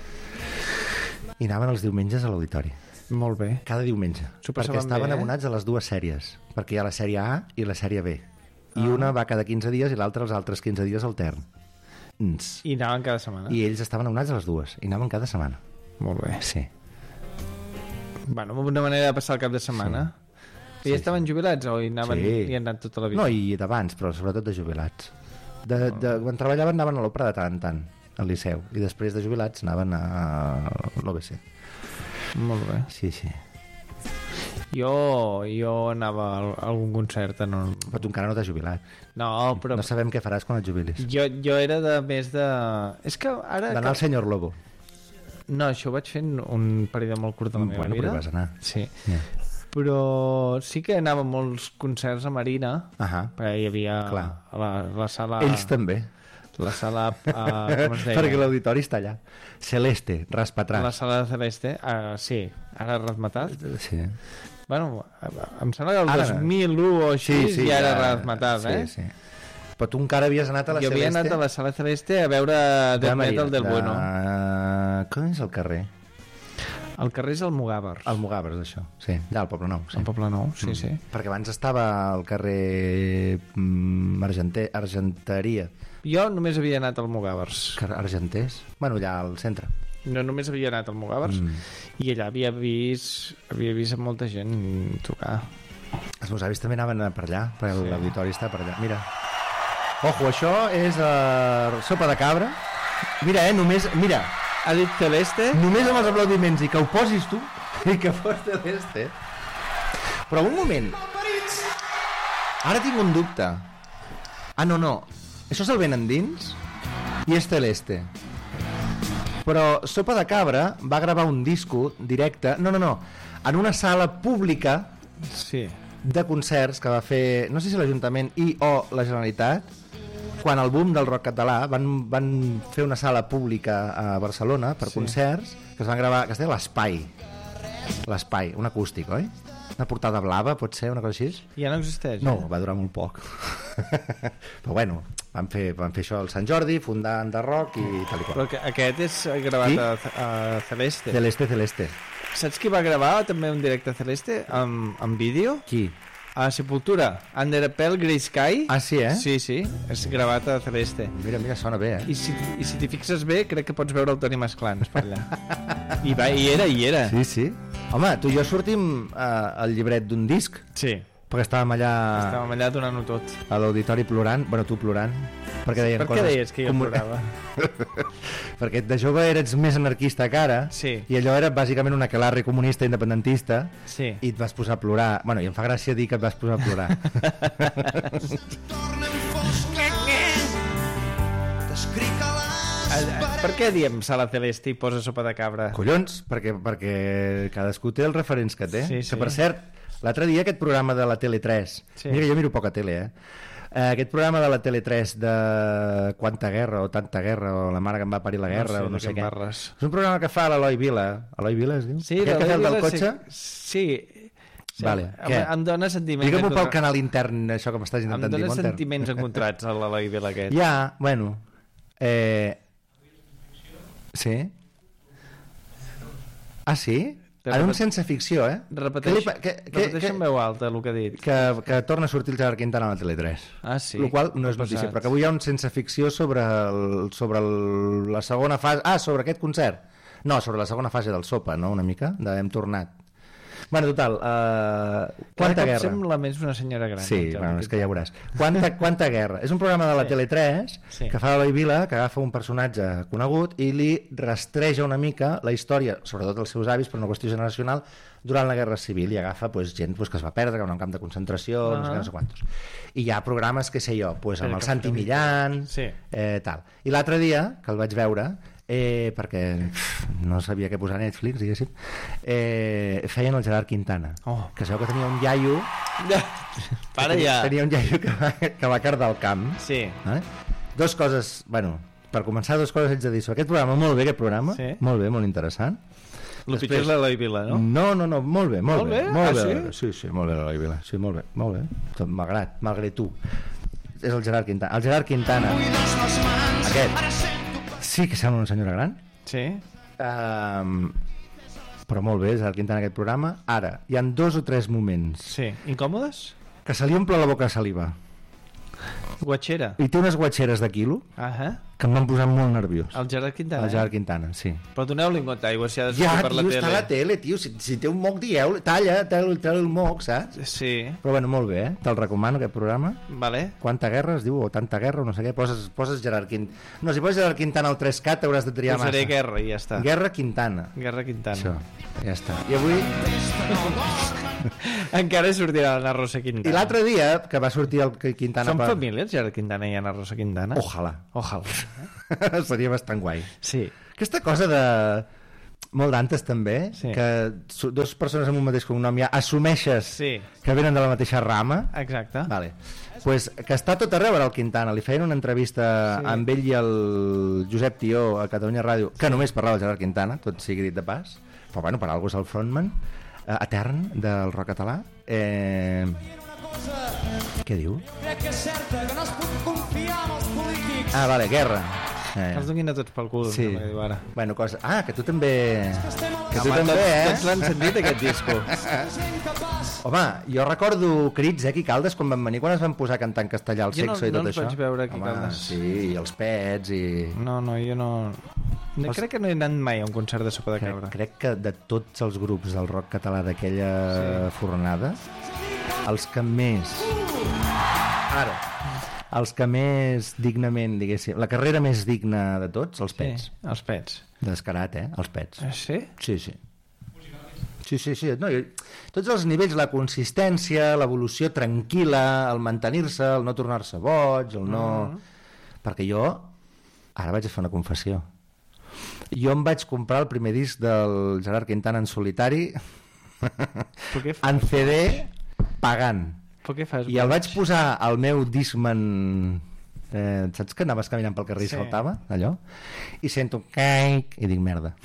[SPEAKER 1] i anaven els diumenges a l'Auditori.
[SPEAKER 2] Molt bé.
[SPEAKER 1] Cada diumenge, perquè estaven abonats a les dues sèries, perquè hi ha la sèrie A i la sèrie B, i una va cada 15 dies i l'altra els altres 15 dies altern.
[SPEAKER 2] I anaven cada setmana.
[SPEAKER 1] I ells estaven abonats a les dues i anaven cada setmana.
[SPEAKER 2] Molt bé.
[SPEAKER 1] Sí.
[SPEAKER 2] Bueno, una manera de passar el cap de setmana. I estaven jubilats o hi anaven i han anat tota la vida?
[SPEAKER 1] No, i d'abans, però sobretot de jubilats. Quan treballaven anaven a l'òpera de tant en tant, al Liceu, i després de jubilats anaven a l'OBC.
[SPEAKER 2] Molt bé.
[SPEAKER 1] Sí.
[SPEAKER 2] Jo anava a algun concert.
[SPEAKER 1] Però tu encara no t'has jubilat.
[SPEAKER 2] No, però...
[SPEAKER 1] No sabem què faràs quan et jubilis.
[SPEAKER 2] Jo era més de... És que ara...
[SPEAKER 1] D'anar al Senyor Lobo.
[SPEAKER 2] No, això ho vaig fer en un període molt curt de la meva vida.
[SPEAKER 1] Però hi vas anar.
[SPEAKER 2] Sí. Però sí que anava a molts concerts a Marina, perquè hi havia la sala...
[SPEAKER 1] Ells també.
[SPEAKER 2] La sala... com es deia?
[SPEAKER 1] Perquè l'auditori està allà. Celeste, Raspatràs.
[SPEAKER 2] La sala de Celeste, sí. Ara Razmetat.
[SPEAKER 1] Sí.
[SPEAKER 2] Bueno, em sembla que el 2001 o així ja era Razmetat,
[SPEAKER 1] Sí. Però tu encara havies anat a la Celeste?
[SPEAKER 2] Jo havia anat a la sala Celeste a veure Death Metal del Bueno.
[SPEAKER 1] Com és el carrer?
[SPEAKER 2] El carrer és Almogàvers.
[SPEAKER 1] Almogàvers, això. Sí, allà al Poble Nou. Sí.
[SPEAKER 2] Al Poble Nou, sí.
[SPEAKER 1] Perquè abans estava al carrer Argenteria.
[SPEAKER 2] Jo només havia anat al Almogàvers.
[SPEAKER 1] Argenters? Bueno, allà al centre.
[SPEAKER 2] No, només havia anat al Almogàvers i allà havia vist molta gent tocar.
[SPEAKER 1] Els meus avis també anaven per allà, perquè l'auditori està per allà. Mira. Ojo, això és sopa de cabra. Mira, només... Mira.
[SPEAKER 2] Ha dit Celeste?
[SPEAKER 1] Només amb els aplaudiments i que ho posis tu i que fos Celeste. Però un moment. Ara tinc un dubte. No. Això se'l venen dins i és Celeste. Però Sopa de Cabra va gravar un disco directe, no, en una sala pública de concerts que va fer, no sé si l'Ajuntament i o la Generalitat, quan el boom del rock català van fer una sala pública a Barcelona per concerts que es van gravar, que es deia l'Espai, un acústic, oi? Una portada blava, pot ser, una cosa així?
[SPEAKER 2] Ja no existeix?
[SPEAKER 1] No, va durar molt poc. Però bueno, van fer això al Sant Jordi, fundant de rock i tal i qual.
[SPEAKER 2] Però aquest és gravat a Celeste.
[SPEAKER 1] Celeste.
[SPEAKER 2] Saps qui va gravar també un directe a Celeste en vídeo?
[SPEAKER 1] Qui?
[SPEAKER 2] A Sepultura, Under a Pale Grey Sky.
[SPEAKER 1] Ah, sí,
[SPEAKER 2] Sí, és gravat a Celeste.
[SPEAKER 1] Mira, sona bé,
[SPEAKER 2] I si t'hi fixes bé, crec que pots veure el Toni Masclans per allà. I era.
[SPEAKER 1] Sí. Home, tu i jo sortim al llibret d'un disc.
[SPEAKER 2] Sí.
[SPEAKER 1] Perquè estàvem allà
[SPEAKER 2] donant-ho tot.
[SPEAKER 1] A l'auditori plorant, tu plorant. Perquè deien
[SPEAKER 2] per què deies que jo plorava?
[SPEAKER 1] Perquè de jove eres més anarquista que ara, i allò era bàsicament un aquelarre comunista independentista, i et vas posar a plorar. Bueno, i em fa gràcia dir que et vas posar a plorar.
[SPEAKER 2] Per què diem Sala Celeste i posa Sopa de Cabra?
[SPEAKER 1] Collons, perquè cadascú té els referents que té. Que per cert, l'altre dia aquest programa de la Tele3, mira, jo miro poca tele, aquest programa de la Tele3 de Quanta Guerra o Tanta Guerra o La mare que em va parir la guerra o no sé què. És un programa que fa l'Eloi Vila. Eloi Vila es diu?
[SPEAKER 2] Sí, l'Eloi Vila, del cotxe? Sí.
[SPEAKER 1] Vale.
[SPEAKER 2] Em dona sentiments...
[SPEAKER 1] Digue-m'ho pel canal intern, això que m'estàs intentant dir.
[SPEAKER 2] Em dona sentiments encontrats a l'Eloi Vila aquest.
[SPEAKER 1] Ja, bueno... Sí? Ah, sí? En un sense ficció, eh?
[SPEAKER 2] Repeteix en veu alta el que ha dit.
[SPEAKER 1] Que torna a sortir el Gerard Quintana a la Tele3.
[SPEAKER 2] Ah, sí?
[SPEAKER 1] El qual no és notícia, però que avui hi ha un sense ficció sobre la segona fase... sobre aquest concert. No, sobre la segona fase del Sopa, no? Una mica, Hem tornat. Bueno, total, quanta guerra.
[SPEAKER 2] Sembla més una senyora gran.
[SPEAKER 1] Sí, bueno, és que ja veuràs. Quanta guerra. És un programa de la Tele3 que fa l'Eloi Vila, que agafa un personatge conegut i li rastreja una mica la història, sobretot els seus avis, per una qüestió generacional, durant la Guerra Civil, i agafa gent que es va perdre, que va a un camp de concentració, no sé quantos. I hi ha programes, què sé jo, amb el Santi Millán, tal. I l'altre dia, que el vaig veure, perquè no sabia què posar a Netflix, diguéssim, feien el Gerard Quintana, que sabeu que tenia un iaio tenia un iaio que va cardar al camp. Dos coses, per començar, dos coses haig de dir sobre aquest programa. Molt bé, aquest programa, molt bé, molt interessant.
[SPEAKER 2] El pitjor és l'Eloi Vila, no?
[SPEAKER 1] No, molt bé, molt bé.
[SPEAKER 2] Sí?
[SPEAKER 1] Sí, molt bé l'Eloi Vila, sí, molt bé. Tot malgrat tu. És el Gerard Quintana. El Gerard Quintana, aquest, sí que sembla una senyora gran.
[SPEAKER 2] Sí.
[SPEAKER 1] Però molt bé, Gerard Quintana, aquest programa. Ara, hi han 2 o 3 moments.
[SPEAKER 2] Sí. Incòmodes?
[SPEAKER 1] Que se li omple la boca de saliva.
[SPEAKER 2] Guatxera.
[SPEAKER 1] I té unes guatxeres de quilo que em van posar molt nerviós.
[SPEAKER 2] El Gerard Quintana?
[SPEAKER 1] El Gerard Quintana, sí.
[SPEAKER 2] Però doneu-li un got d'aigua si ha de sortir per la tele.
[SPEAKER 1] Ja, tio, està a la tele, tio. Si té un moc, dieu, talla el moc, saps?
[SPEAKER 2] Sí.
[SPEAKER 1] Però bueno, molt bé, te'l recomano, aquest programa.
[SPEAKER 2] Vale.
[SPEAKER 1] Quanta guerra, es diu, o tanta guerra, o no sé què, poses Gerard Quintana. No, si poses Gerard Quintana al 3CAT t'hauràs de triar massa.
[SPEAKER 2] Posaré guerra i ja està.
[SPEAKER 1] Guerra Quintana.
[SPEAKER 2] Guerra Quintana.
[SPEAKER 1] Això, ja està. I avui...
[SPEAKER 2] Encara sortirà la Rosa Quintana.
[SPEAKER 1] I l'altre dia, que va sortir el Quintana...
[SPEAKER 2] Són famílies, Gerard Quintana i Ana Rosa Quintana?
[SPEAKER 1] Ojalà.
[SPEAKER 2] Seria
[SPEAKER 1] bastant guai.
[SPEAKER 2] Sí.
[SPEAKER 1] Aquesta cosa de... molt d'antes també, que dues persones amb un mateix cognom ja assumeixes que venen de la mateixa rama.
[SPEAKER 2] Exacte.
[SPEAKER 1] Vale. Pues, que està tot arreu ara el Quintana. Li feien una entrevista amb ell i el Josep Tió a Catalunya Ràdio, que només parlava el Gerard Quintana, tot sigui dit de pas, però bueno, per alguna cosa és el frontman etern del rock català. Què diu? Crec que és certa, que no es pot confiar en els polítics. Vale, guerra.
[SPEAKER 2] Els donin a tots pel cul,
[SPEAKER 1] sí.
[SPEAKER 2] Que diu ara.
[SPEAKER 1] Bueno, cosa... que tu també... Que tu també,
[SPEAKER 2] Tots l'han sentit, aquest disco.
[SPEAKER 1] Home, jo recordo crits, aquí Caldes, quan van venir, quan es van posar a cantar en castellà el Sexo i tot això.
[SPEAKER 2] Jo no els vaig veure aquí Caldes.
[SPEAKER 1] Sí, i els Pets i...
[SPEAKER 2] No, jo no... Crec que no he anat mai a un concert de Sopa de Cabra.
[SPEAKER 1] Crec que de tots els grups del rock català d'aquella fornada, els que més... els que més dignament, diguéssim, la carrera més digna de tots, els Pets.
[SPEAKER 2] Sí, els Pets.
[SPEAKER 1] Descarat, els Pets.
[SPEAKER 2] Sí?
[SPEAKER 1] Sí. No, tots els nivells, la consistència, l'evolució tranquil·la, el mantenir-se, el no tornar-se boig, el no... Perquè jo, ara vaig a fer una confessió, jo em vaig comprar el primer disc del Gerard Quintana en solitari en CD pagant. I el vaig posar al meu Discman, saps que anaves caminant pel carrer i saltava allò? I sento caic i dic merda.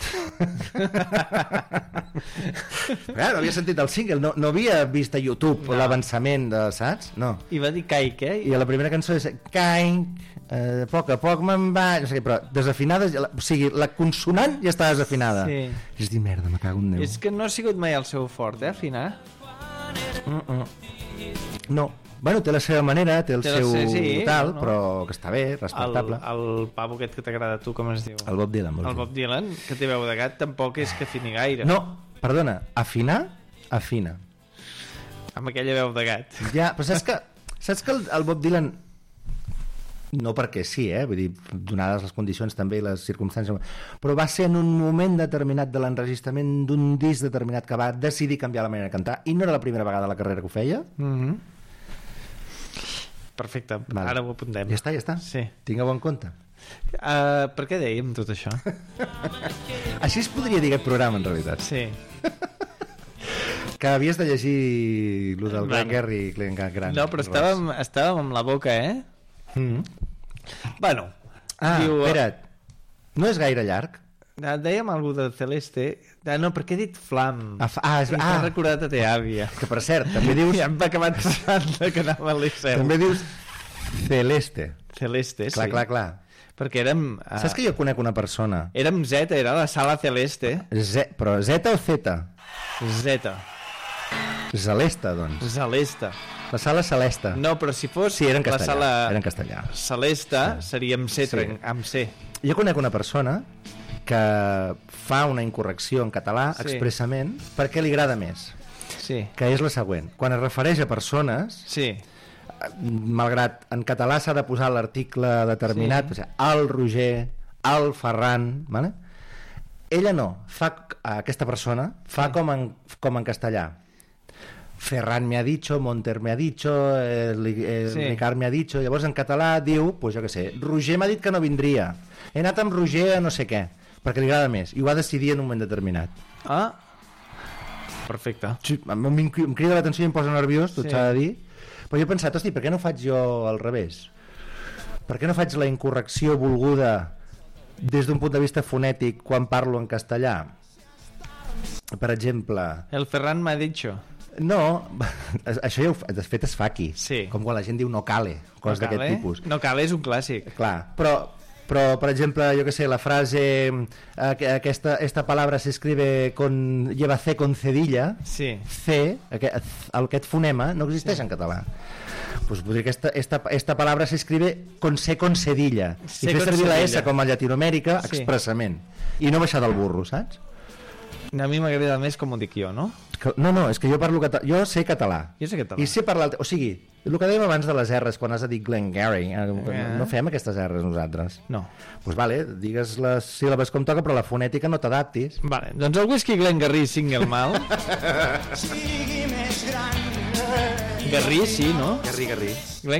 [SPEAKER 1] No havia sentit el single, no havia vist a YouTube l'avançament de, saps? No.
[SPEAKER 2] I va dir caic,
[SPEAKER 1] I la primera cançó és caic, a poc me'n va, no sé què, però desafinada, o sigui, la consonant ja està desafinada. És dir, merda, me cago en Déu.
[SPEAKER 2] És que no ha sigut mai el seu fort, afinar?
[SPEAKER 1] No, bueno, té la seva manera, té el seu tal, però que està bé, respectable.
[SPEAKER 2] El pavo aquest que t'agrada a tu, com es diu?
[SPEAKER 1] El Bob Dylan.
[SPEAKER 2] El Bob Dylan, que té veu de gat, tampoc és que afini gaire.
[SPEAKER 1] No, perdona, afinar, afina.
[SPEAKER 2] Amb aquella veu de gat.
[SPEAKER 1] Ja, però saps que el Bob Dylan, no perquè sí, vull dir, donades les condicions també i les circumstàncies, però va ser en un moment determinat de l'enregistrament d'un disc determinat que va decidir canviar la manera de cantar, i no era la primera vegada a la carrera que ho feia.
[SPEAKER 2] Perfecte, ara ho apuntem.
[SPEAKER 1] Ja està?
[SPEAKER 2] Sí.
[SPEAKER 1] Tingueu en compte.
[SPEAKER 2] Per què dèiem tot això?
[SPEAKER 1] Així es podria dir aquest programa, en realitat.
[SPEAKER 2] Sí.
[SPEAKER 1] Que havies de llegir lo del Glenn Gary i Glenn Grant.
[SPEAKER 2] No, però estàvem amb la boca, Bueno.
[SPEAKER 1] Espera't. No és gaire llarg?
[SPEAKER 2] Dèiem alguna de Celeste. No, perquè he dit Flam.
[SPEAKER 1] M'ha
[SPEAKER 2] recordat a te àvia.
[SPEAKER 1] Que per cert, també dius...
[SPEAKER 2] Ja em va acabar pensant que anava al Liceu.
[SPEAKER 1] També dius Celeste.
[SPEAKER 2] Celeste, sí.
[SPEAKER 1] Clar.
[SPEAKER 2] Perquè érem...
[SPEAKER 1] Saps que jo conec una persona?
[SPEAKER 2] Érem Z, era la Sala Celeste.
[SPEAKER 1] Però Z o Z?
[SPEAKER 2] Zeta.
[SPEAKER 1] Celesta, doncs.
[SPEAKER 2] Celesta.
[SPEAKER 1] La sala Celesta.
[SPEAKER 2] No, però si fos
[SPEAKER 1] sí, era en castellà,
[SPEAKER 2] la sala
[SPEAKER 1] era en castellà.
[SPEAKER 2] Celesta, seria amb C,
[SPEAKER 1] Sí.
[SPEAKER 2] amb C.
[SPEAKER 1] Jo conec una persona que fa una incorrecció en català expressament perquè li agrada més, que és la següent. Quan es refereix a persones, malgrat en català s'ha de posar l'article determinat, el Roger, el Ferran, vale? Ella no, aquesta persona fa com en castellà. Ferran me ha dicho, Monter me ha dicho, Ricard me ha dicho. Llavors en català diu, pues jo què sé, Roger m'ha dit que no vindria, he anat amb Roger a no sé què, perquè li agrada més, i ho va decidir en un moment determinat.
[SPEAKER 2] Perfecte.
[SPEAKER 1] Em crida l'atenció i em posa nerviós, tot s'ha de dir, però jo he pensat, hosti, per què no faig jo al revés? Per què no faig la incorrecció volguda des d'un punt de vista fonètic quan parlo en castellà? Per exemple...
[SPEAKER 2] El Ferran m'ha dicho.
[SPEAKER 1] No, això ja de fet es fa aquí, com quan la gent diu no cale, coses d'aquest tipus.
[SPEAKER 2] No cale és un clàssic.
[SPEAKER 1] Clar, però per exemple, jo què sé, la frase esta palabra se escribe lleva C con cedilla, C, aquest fonema no existeix en català. Pues podria que esta palabra se escribe con C con cedilla i fer servir la S com a Llatinoamèrica expressament i no baixar del burro, saps?
[SPEAKER 2] A mi m'agrada més com ho dic jo, no?
[SPEAKER 1] No, és que jo parlo català. Jo sé català.
[SPEAKER 2] Jo sé català.
[SPEAKER 1] I sé parlar... O sigui, el que dèiem abans de les R's, quan has de dir Glengarry, no fem aquestes R's nosaltres.
[SPEAKER 2] No.
[SPEAKER 1] Doncs vale, digues les síl·labes com toca, però la fonètica no t'adaptis.
[SPEAKER 2] Vale, doncs el whisky Glengarry single malt. Garrí, sí, no?
[SPEAKER 1] Garrí.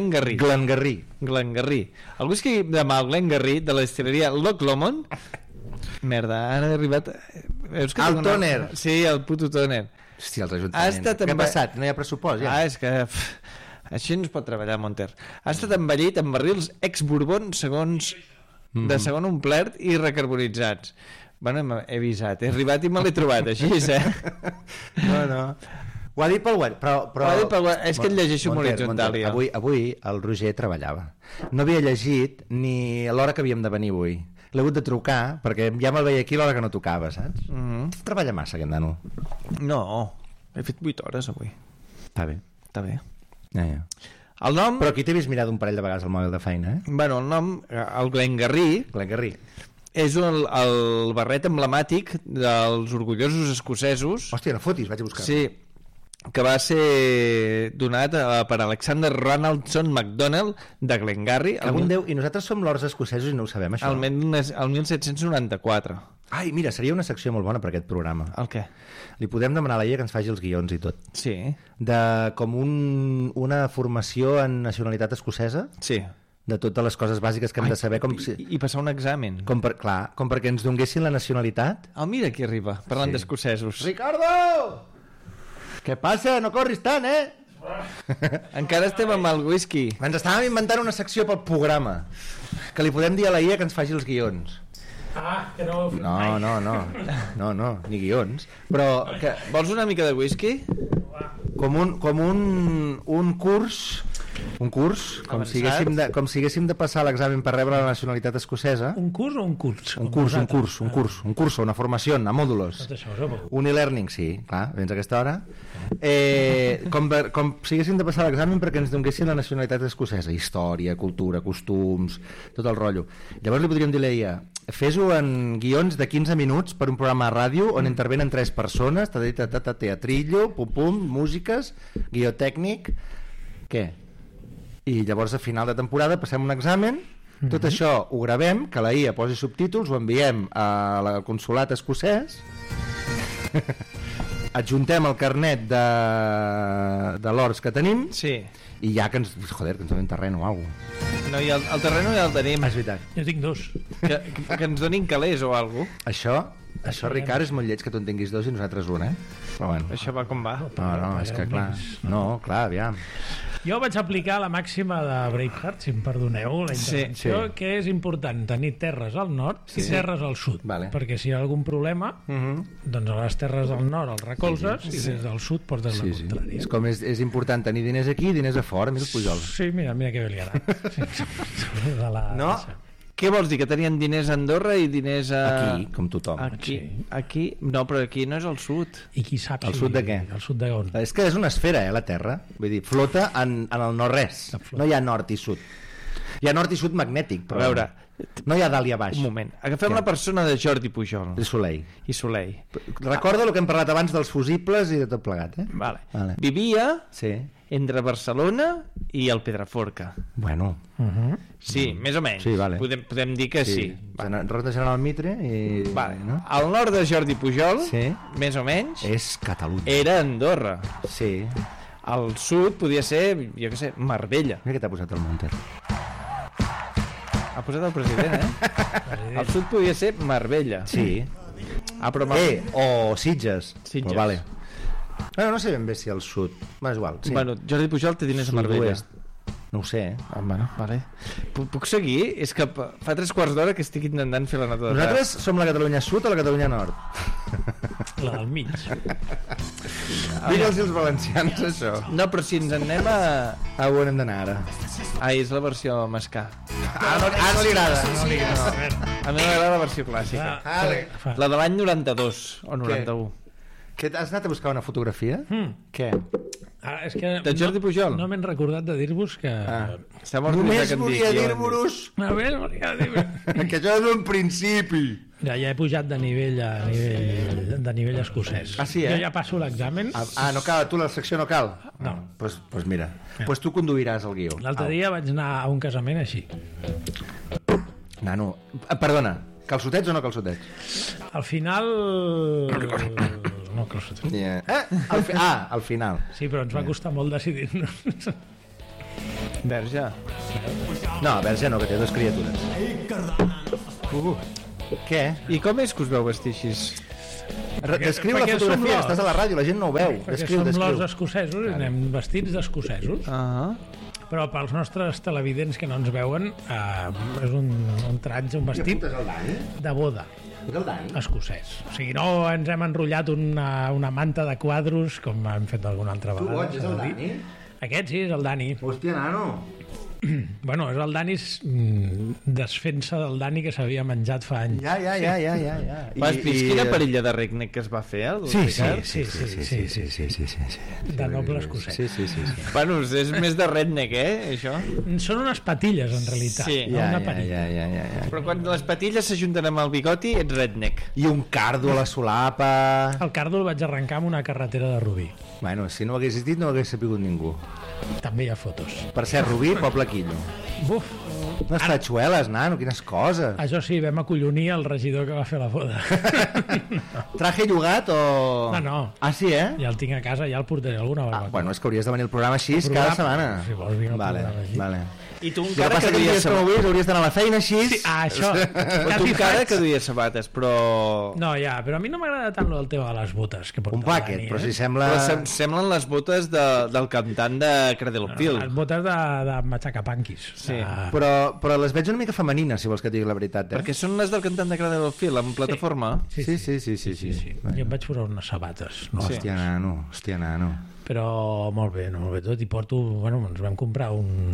[SPEAKER 2] Glengarry. El whisky de malt Glengarry de la distilleria Loch Lomond. Merda, ara he arribat...
[SPEAKER 1] El tòner.
[SPEAKER 2] Sí, el puto tòner.
[SPEAKER 1] Hòstia, els ajuntaments. Què ha passat? No hi ha pressupost, ja?
[SPEAKER 2] És que... Així no es pot treballar, Monter. Ha estat envellit en barrils ex-bourbon de segon omplert i recarbonitzats. Bueno, he avisat, he arribat i me l'he trobat així,
[SPEAKER 1] No. Ho ha dit pel web, però...
[SPEAKER 2] És que el llegeixo en horitzontal.
[SPEAKER 1] Avui el Roger treballava. No havia llegit ni a l'hora que havíem de venir avui. L'he hagut de trucar, perquè ja me'l veia aquí a l'hora que no tocava, saps? Treballa massa, aquest nano.
[SPEAKER 2] No, he fet 8 hores avui.
[SPEAKER 1] Està bé. Ja.
[SPEAKER 2] El nom...
[SPEAKER 1] Però aquí t'he vist mirar d'un parell de vegades el mòbil de feina, eh?
[SPEAKER 2] Bueno, el nom, el Glengarry, és el barret emblemàtic dels orgullosos escocesos.
[SPEAKER 1] Hòstia, no fotis, vaig a buscar.
[SPEAKER 2] Sí, que va ser donat per Alexander Ronaldson MacDonald de Glengarry.
[SPEAKER 1] I nosaltres som lords escocesos i no ho sabem, això.
[SPEAKER 2] El 1794.
[SPEAKER 1] Ai, mira, seria una secció molt bona per aquest programa.
[SPEAKER 2] El què?
[SPEAKER 1] Li podem demanar a la Ia que ens faci els guions i tot.
[SPEAKER 2] Sí.
[SPEAKER 1] Com una formació en nacionalitat escocesa.
[SPEAKER 2] Sí.
[SPEAKER 1] De totes les coses bàsiques que hem de saber.
[SPEAKER 2] I passar un examen.
[SPEAKER 1] Com perquè ens donguessin la nacionalitat.
[SPEAKER 2] Mira qui arriba, parlant d'escocesos.
[SPEAKER 1] Ricardo! Què passa? No corris tant,
[SPEAKER 2] Encara estem amb el whisky.
[SPEAKER 1] Ens estàvem inventant una secció pel programa que li podem dir a la Ia que ens faci els guions.
[SPEAKER 3] Que no ho he fet mai.
[SPEAKER 1] No, ni guions. Però
[SPEAKER 2] vols una mica de whisky?
[SPEAKER 1] Com un curs... Un curs, com si haguéssim de passar l'examen per rebre la nacionalitat escocesa.
[SPEAKER 3] Un curs o un curs?
[SPEAKER 1] Un curs, una formació, a mòdulos. Un e-learning, sí, clar, vens a aquesta hora. Com si haguéssim de passar l'examen perquè ens donguessin la nacionalitat escocesa. Història, cultura, costums, tot el rotllo. Llavors li podríem dir a ella, fes-ho en guions de 15 minuts per un programa de ràdio on intervenen 3 persones, teatrillo, pum, músiques, guió tècnic. Què? I llavors a final de temporada passem un examen, tot això ho gravem, que la IA posi subtítols, ho enviem al consolat escocès, adjuntem el carnet de l'Ors que tenim, i ja que ens donin terreny o alguna cosa.
[SPEAKER 2] No, i el terreny ja el tenim.
[SPEAKER 1] És veritat.
[SPEAKER 3] Jo tinc 2.
[SPEAKER 2] Que ens donin calés o alguna cosa.
[SPEAKER 1] Això, Ricard, és molt lleig que tu en tinguis 2 i nosaltres 1, Però bueno.
[SPEAKER 2] Això va com va.
[SPEAKER 1] No, és que clar. No, clar, aviam.
[SPEAKER 3] Jo vaig aplicar la màxima de Braveheart, si em perdoneu la intervenció, que és important tenir terres al nord i terres al sud, perquè si hi ha algun problema, doncs a les terres del nord els recolzes i des del sud portes la contrària.
[SPEAKER 1] És important tenir diners aquí i diners a fora, mira el Pujol.
[SPEAKER 3] Sí, mira que bé li ha anat.
[SPEAKER 1] No?
[SPEAKER 2] Què vols dir? Que tenien diners a Andorra i diners a...
[SPEAKER 1] Aquí, com tothom.
[SPEAKER 2] Aquí... No, però aquí no és el sud.
[SPEAKER 3] I qui sap
[SPEAKER 1] el sud de què?
[SPEAKER 3] El sud de on?
[SPEAKER 1] És que és una esfera, la Terra. Vull dir, flota en el no-res. No hi ha nord i sud. Hi ha nord i sud magnètic, però...
[SPEAKER 2] A veure...
[SPEAKER 1] No hi ha dalt i a baix.
[SPEAKER 2] Un moment. Agafem la persona de Jordi Pujol.
[SPEAKER 1] I Soleil. Recorda el que hem parlat abans dels fusibles i de tot plegat, eh?
[SPEAKER 2] Vale. Vivia entre Barcelona i el Pedraforca.
[SPEAKER 1] Bueno.
[SPEAKER 2] Sí, més o menys.
[SPEAKER 1] Sí, vale.
[SPEAKER 2] Podem dir que sí.
[SPEAKER 1] Rota General Mitre i...
[SPEAKER 2] Vale. No? Al nord de Jordi Pujol, més o menys...
[SPEAKER 1] És Catalunya.
[SPEAKER 2] Era Andorra.
[SPEAKER 1] Sí.
[SPEAKER 2] Al sud podia ser, jo què sé, Marbella.
[SPEAKER 1] Mira què t'ha posat el Monter.
[SPEAKER 2] Ha posat el president, eh? Al sud podia ser Marbella.
[SPEAKER 1] Sí.
[SPEAKER 2] Però
[SPEAKER 1] o Sitges. Però vale. No sé ben bé si al sud. És igual. Sí.
[SPEAKER 2] Bueno, Jordi Pujol té diners a Marbella.
[SPEAKER 1] No ho sé, eh?
[SPEAKER 2] Bueno, vale. Puc seguir? És que fa 3/4 d'hora que estic intentant fer la nota de...
[SPEAKER 1] Nosaltres som la Catalunya Sud o la Catalunya Nord?
[SPEAKER 3] La del mig.
[SPEAKER 1] Digue'ls els valencians, això.
[SPEAKER 2] No, però si ens en anem a...
[SPEAKER 1] on hem d'anar ara?
[SPEAKER 2] És la versió mascà.
[SPEAKER 1] No li agrada.
[SPEAKER 2] A mi m'agrada la versió clàssica. La de l'any 92 o 91.
[SPEAKER 1] Has anat a buscar una fotografia? Què?
[SPEAKER 3] És que
[SPEAKER 2] de Jordi Pujol?
[SPEAKER 3] No m'he recordat de dir-vos que...
[SPEAKER 1] Només volia dir-vos que això és un principi.
[SPEAKER 3] Ja he pujat de nivell escocès.
[SPEAKER 1] Sí,
[SPEAKER 3] jo ja passo l'examen.
[SPEAKER 1] No cal, tu la secció no cal?
[SPEAKER 3] No.
[SPEAKER 1] Doncs mira, tu conduiràs el guió.
[SPEAKER 3] L'altre dia vaig anar a un casament així.
[SPEAKER 1] Nano, perdona, calçotets o no calçotets?
[SPEAKER 3] Al final... No, calçotets.
[SPEAKER 1] Al final.
[SPEAKER 3] Sí, però ens va costar molt decidir-nos.
[SPEAKER 2] Verge.
[SPEAKER 1] No, Verge no, que té 2 criatures. Què?
[SPEAKER 2] I com és que us veu vestir així?
[SPEAKER 1] Descriu la fotografia, estàs a la ràdio, la gent no ho veu.
[SPEAKER 3] Perquè som los escocesos i anem vestits d'escocesos. Però pels nostres televidents que no ens veuen és un traig, un vestit de boda escocès. O sigui, no ens hem enrotllat una manta de quadros com hem fet alguna altra vegada.
[SPEAKER 1] Tu goig, és el Dani?
[SPEAKER 3] Aquest sí, és el Dani.
[SPEAKER 1] Hòstia, nano.
[SPEAKER 3] Bueno, és el Dani desfent-se del Dani que s'havia menjat fa anys.
[SPEAKER 1] Ja.
[SPEAKER 2] Vas vist quina parella de reggae que es va fer?
[SPEAKER 1] Sí.
[SPEAKER 3] De noble escocès.
[SPEAKER 1] Sí.
[SPEAKER 2] Bueno, és més de redneck, això?
[SPEAKER 3] Són unes patilles, en realitat.
[SPEAKER 2] Sí.
[SPEAKER 3] Ja.
[SPEAKER 2] Però quan les patilles s'ajunten amb el bigoti, ets redneck.
[SPEAKER 1] I un cardo a la solapa...
[SPEAKER 3] El cardo el vaig arrencar amb una carretera de Rubí.
[SPEAKER 1] Bueno, si no ho haguessis dit, no ho hagués sapigut ningú.
[SPEAKER 3] També hi ha fotos.
[SPEAKER 1] Per ser Rubí, poble quillo.
[SPEAKER 3] Buf!
[SPEAKER 1] Unes tatxueles, nano, quines coses.
[SPEAKER 3] Això sí, vam acollonir el regidor que va fer la boda.
[SPEAKER 1] Traje llogat o...?
[SPEAKER 3] No.
[SPEAKER 1] Ah, sí, eh?
[SPEAKER 3] Ja el tinc a casa, ja el portaré alguna vegada.
[SPEAKER 1] Bueno, és que hauries de venir al programa així cada setmana.
[SPEAKER 3] Si vols venir al programa així.
[SPEAKER 1] Vale.
[SPEAKER 2] I tu encara que duies
[SPEAKER 1] sabates... hauries d'anar a la feina així...
[SPEAKER 3] Sí, això.
[SPEAKER 2] Tu encara que duies sabates, però...
[SPEAKER 3] No, ja, però a mi no m'agrada tant el tema de les botes que
[SPEAKER 1] un paquet, però si sembla...
[SPEAKER 2] Però semblen les botes del cantant de Cradle of Filth.
[SPEAKER 3] Les botes de Machacapanquis.
[SPEAKER 2] Sí.
[SPEAKER 1] Però les veig una mica femenines, si vols que et digui la veritat.
[SPEAKER 2] Perquè són les del cantant de Cradle of Filth, en plataforma?
[SPEAKER 1] Sí.
[SPEAKER 3] Jo em vaig posar unes sabates.
[SPEAKER 1] Hòstia, nano.
[SPEAKER 3] Però molt bé tot, i porto, bueno, ens vam comprar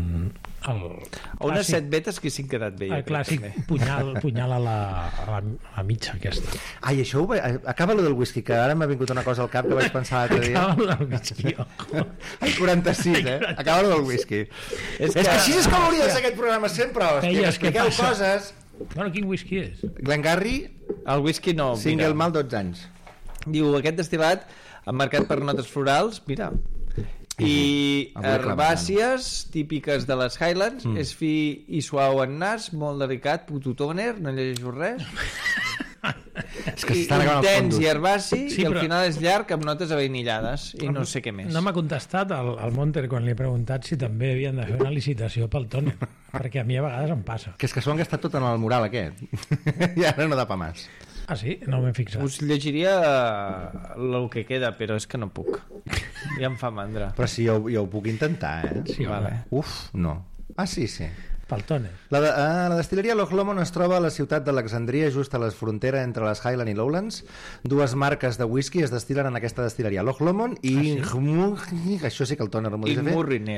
[SPEAKER 2] unes 7 vetes que s'han quedat bé.
[SPEAKER 3] El clàssic punyal a la mitja aquesta.
[SPEAKER 1] Ai, això acaba lo del whisky, que ara m'ha vingut una cosa al cap que vaig pensar l'altre dia.
[SPEAKER 3] Acaba lo del whisky, ojo.
[SPEAKER 1] Ai, 46, acaba lo del whisky. És que així és com hauria de ser aquest programa sempre, hòstia, expliqueu coses.
[SPEAKER 3] Bueno, quin whisky és?
[SPEAKER 1] Glengarry,
[SPEAKER 2] el whisky no,
[SPEAKER 1] single malt 12 anys.
[SPEAKER 2] Diu, aquest destil·lat emmarcat per notes florals, mira, i herbàcies típiques de les Highlands, és fi i suau en nas, molt delicat, putotoner, no llegeixo res,
[SPEAKER 1] és que s'estan acabant els
[SPEAKER 2] intens
[SPEAKER 1] fondos.
[SPEAKER 2] i herbaci, i al final és llarg amb notes avainillades i no sé què més.
[SPEAKER 3] No m'ha contestat el Monter quan li he preguntat si també havien de fer una licitació pel tòner, perquè a mi a vegades em passa.
[SPEAKER 1] Que és que s'ho han gastat tot en el mural aquest i ara no da pa més.
[SPEAKER 3] Ah, sí? No m'he fixat.
[SPEAKER 2] Us llegiria el que queda, però és que no puc. Ja em fa mandra.
[SPEAKER 1] Però sí, jo ho puc intentar,
[SPEAKER 3] Sí, vale.
[SPEAKER 1] Uf, no. Ah, sí.
[SPEAKER 3] Pel tòner.
[SPEAKER 1] La destil·leria Loch Lomond es troba a la ciutat d'Alexandria, just a la frontera entre les Highlands i Lowlands. Dues marques de whisky es destil·len en aquesta destil·leria, Loch Lomond i això sí que el tòner m'ho dius a fer.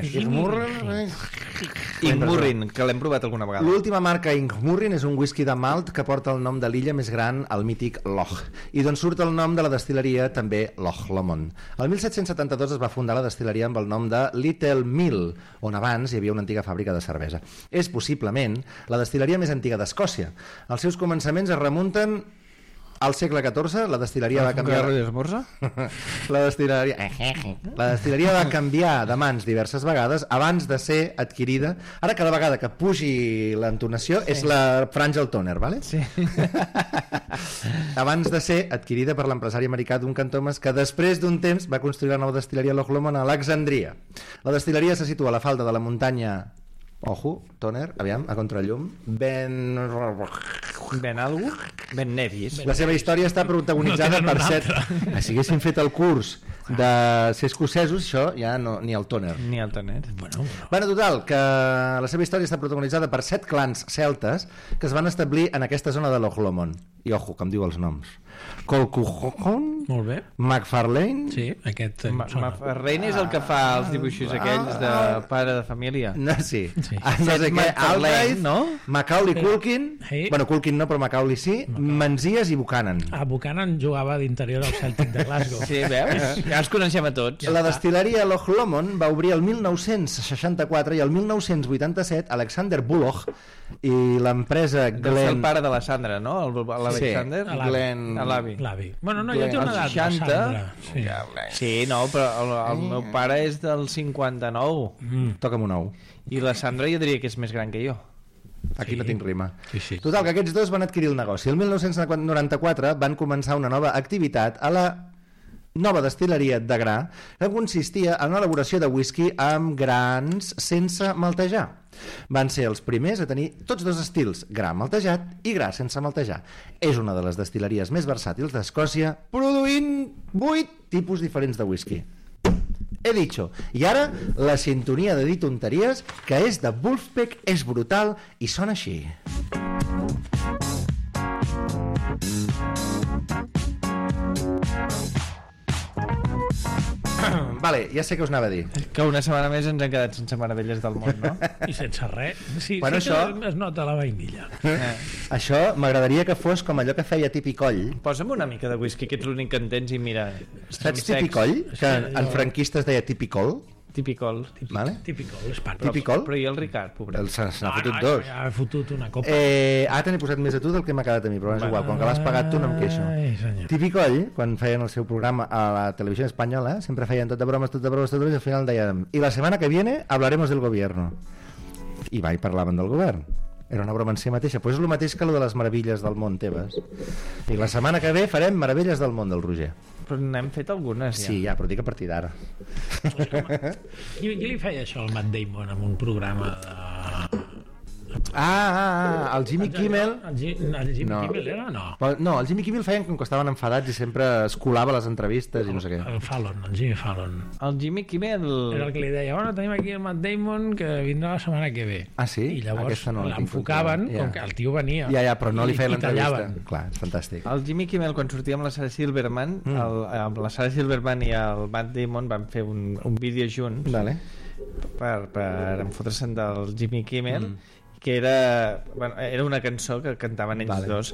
[SPEAKER 2] Inchmurrin, que l'hem provat alguna vegada.
[SPEAKER 1] L'última marca, Inchmurrin, és un whisky de malt que porta el nom de l'illa més gran, el mític Loch, i d'on surt el nom de la destil·leria també Loch Lomond. El 1772 es va fundar la destil·leria amb el nom de Little Mill, on abans hi havia una antiga fàbrica de cervesa. És possiblement la destil·leria més antiga d'Escòcia. Els seus començaments es remunten al segle XIV. La destil·leria va canviar... La destil·leria va canviar de mans diverses vegades abans de ser adquirida. Ara cada vegada que pugi l'entonació és la franja al tòner, ¿vale?
[SPEAKER 2] Sí.
[SPEAKER 1] Abans de ser adquirida per l'empresari americà Duncan Thomas, que després d'un temps va construir la nova destil·leria Loch Lomond a Alexandria. La destil·leria se situa a la falda de la muntanya... Ojo, tòner, aviam, a contrallum. Ben
[SPEAKER 2] algú? Ben Nevis.
[SPEAKER 1] La seva història està protagonitzada per 7... Si haguessin fet el curs de ser escocesos, això ja no, ni el tòner.
[SPEAKER 2] Ni el tòner.
[SPEAKER 1] Bueno, total, que la seva història està protagonitzada per 7 clans celtes que es van establir en aquesta zona de Loch Lomond. I ojo, que em diu els noms. Colquhoun, MacFarlane.
[SPEAKER 3] Sí, aquest
[SPEAKER 2] MacFarlane és el que fa els dibuixos aquells de pare de família.
[SPEAKER 1] No, sí. No sé què, Albright, no? Macaulay Culkin. Bueno, Culkin no, però Macaulay sí. Menzies i Buchanan.
[SPEAKER 3] Buchanan jugava d'interior al Celtic de Glasgow.
[SPEAKER 2] Sí, veus? Ja els coneixem a tots.
[SPEAKER 1] La destil·leria Loch Lomond va obrir el 1964 i el 1987 Alexander Bulloch i l'empresa Glen...
[SPEAKER 2] Deu ser el pare de la Sandra, no? L'Alexander?
[SPEAKER 3] L'avi. Bueno, no, ja té una edat, la Sandra.
[SPEAKER 2] Sí, no, però el meu pare és del 59.
[SPEAKER 1] Toca'm un ou.
[SPEAKER 2] I la Sandra jo diria que és més gran que jo.
[SPEAKER 1] Aquí no tinc rima. Total, que aquests dos van adquirir el negoci. El 1994 van començar una nova activitat a la nova destil·leria de gra que consistia en l'elaboració de whisky amb grans sense maltejar. Van ser els primers a tenir tots dos estils, gra maltejat i gra sense maltejar. És una de les destil·leries més versàtils d'Escòcia, produint 8 tipus diferents de whisky. He dicho. I ara, la sintonia de dir tonteries, que és de Wolfpack, és brutal i sona així. Vale, ja sé què us anava a dir.
[SPEAKER 2] Que una setmana més ens hem quedat sense meravelles del món, no?
[SPEAKER 3] I sense res. Sí,
[SPEAKER 1] bueno,
[SPEAKER 3] sí això... que es nota la vainilla.
[SPEAKER 1] Això m'agradaria que fos com allò que feia Tipicoll.
[SPEAKER 2] Posa'm una mica de whisky, que ets l'únic que entens, i mira...
[SPEAKER 1] Saps Tipicoll? Que en franquista es deia Tipicol?
[SPEAKER 2] Tipicol.
[SPEAKER 1] Vale?
[SPEAKER 3] Tipicol, és part.
[SPEAKER 1] Tipicol?
[SPEAKER 2] Però i el Ricard, pobre?
[SPEAKER 1] Se n'ha fotut dos.
[SPEAKER 3] Ja he fotut una copa.
[SPEAKER 1] Ara te n'he posat més a tu del que m'ha quedat a mi, però és igual, quan que l'has pagat tu no em queixo. Tipicoll, quan feien el seu programa a la televisió espanyola, sempre feien tot de bromes, i al final deien, i la setmana que viene hablaremos del gobierno. I va, i parlaven del govern. Era una broma en si mateixa. Pues és el mateix que lo de les meravelles del món teves. I la setmana que ve farem meravelles del món del Roger.
[SPEAKER 2] Però n'hem fet algunes, ja.
[SPEAKER 1] Sí, ja, però dic a partir d'ara.
[SPEAKER 3] Qui li feia això al Matt Damon amb un programa de...
[SPEAKER 1] el Jimmy Kimmel...
[SPEAKER 3] El Jimmy Kimmel era?
[SPEAKER 1] No, el Jimmy Kimmel feien com que estaven enfadats i sempre es colava les entrevistes i no sé què.
[SPEAKER 3] El Jimmy Fallon.
[SPEAKER 2] El Jimmy Kimmel...
[SPEAKER 3] Era el que li deia, bueno, tenim aquí el Matt Damon que vindrà la setmana que ve.
[SPEAKER 1] Ah, sí?
[SPEAKER 3] I llavors l'enfocaven com que el tio venia.
[SPEAKER 1] Ja, però no li feien l'entrevista. Clar, és fantàstic.
[SPEAKER 2] El Jimmy Kimmel, quan sortia amb la Sarah Silverman, amb la Sarah Silverman i el Matt Damon van fer un vídeo junts per enfotre's del Jimmy Kimmel, que era una cançó que cantaven ells dos,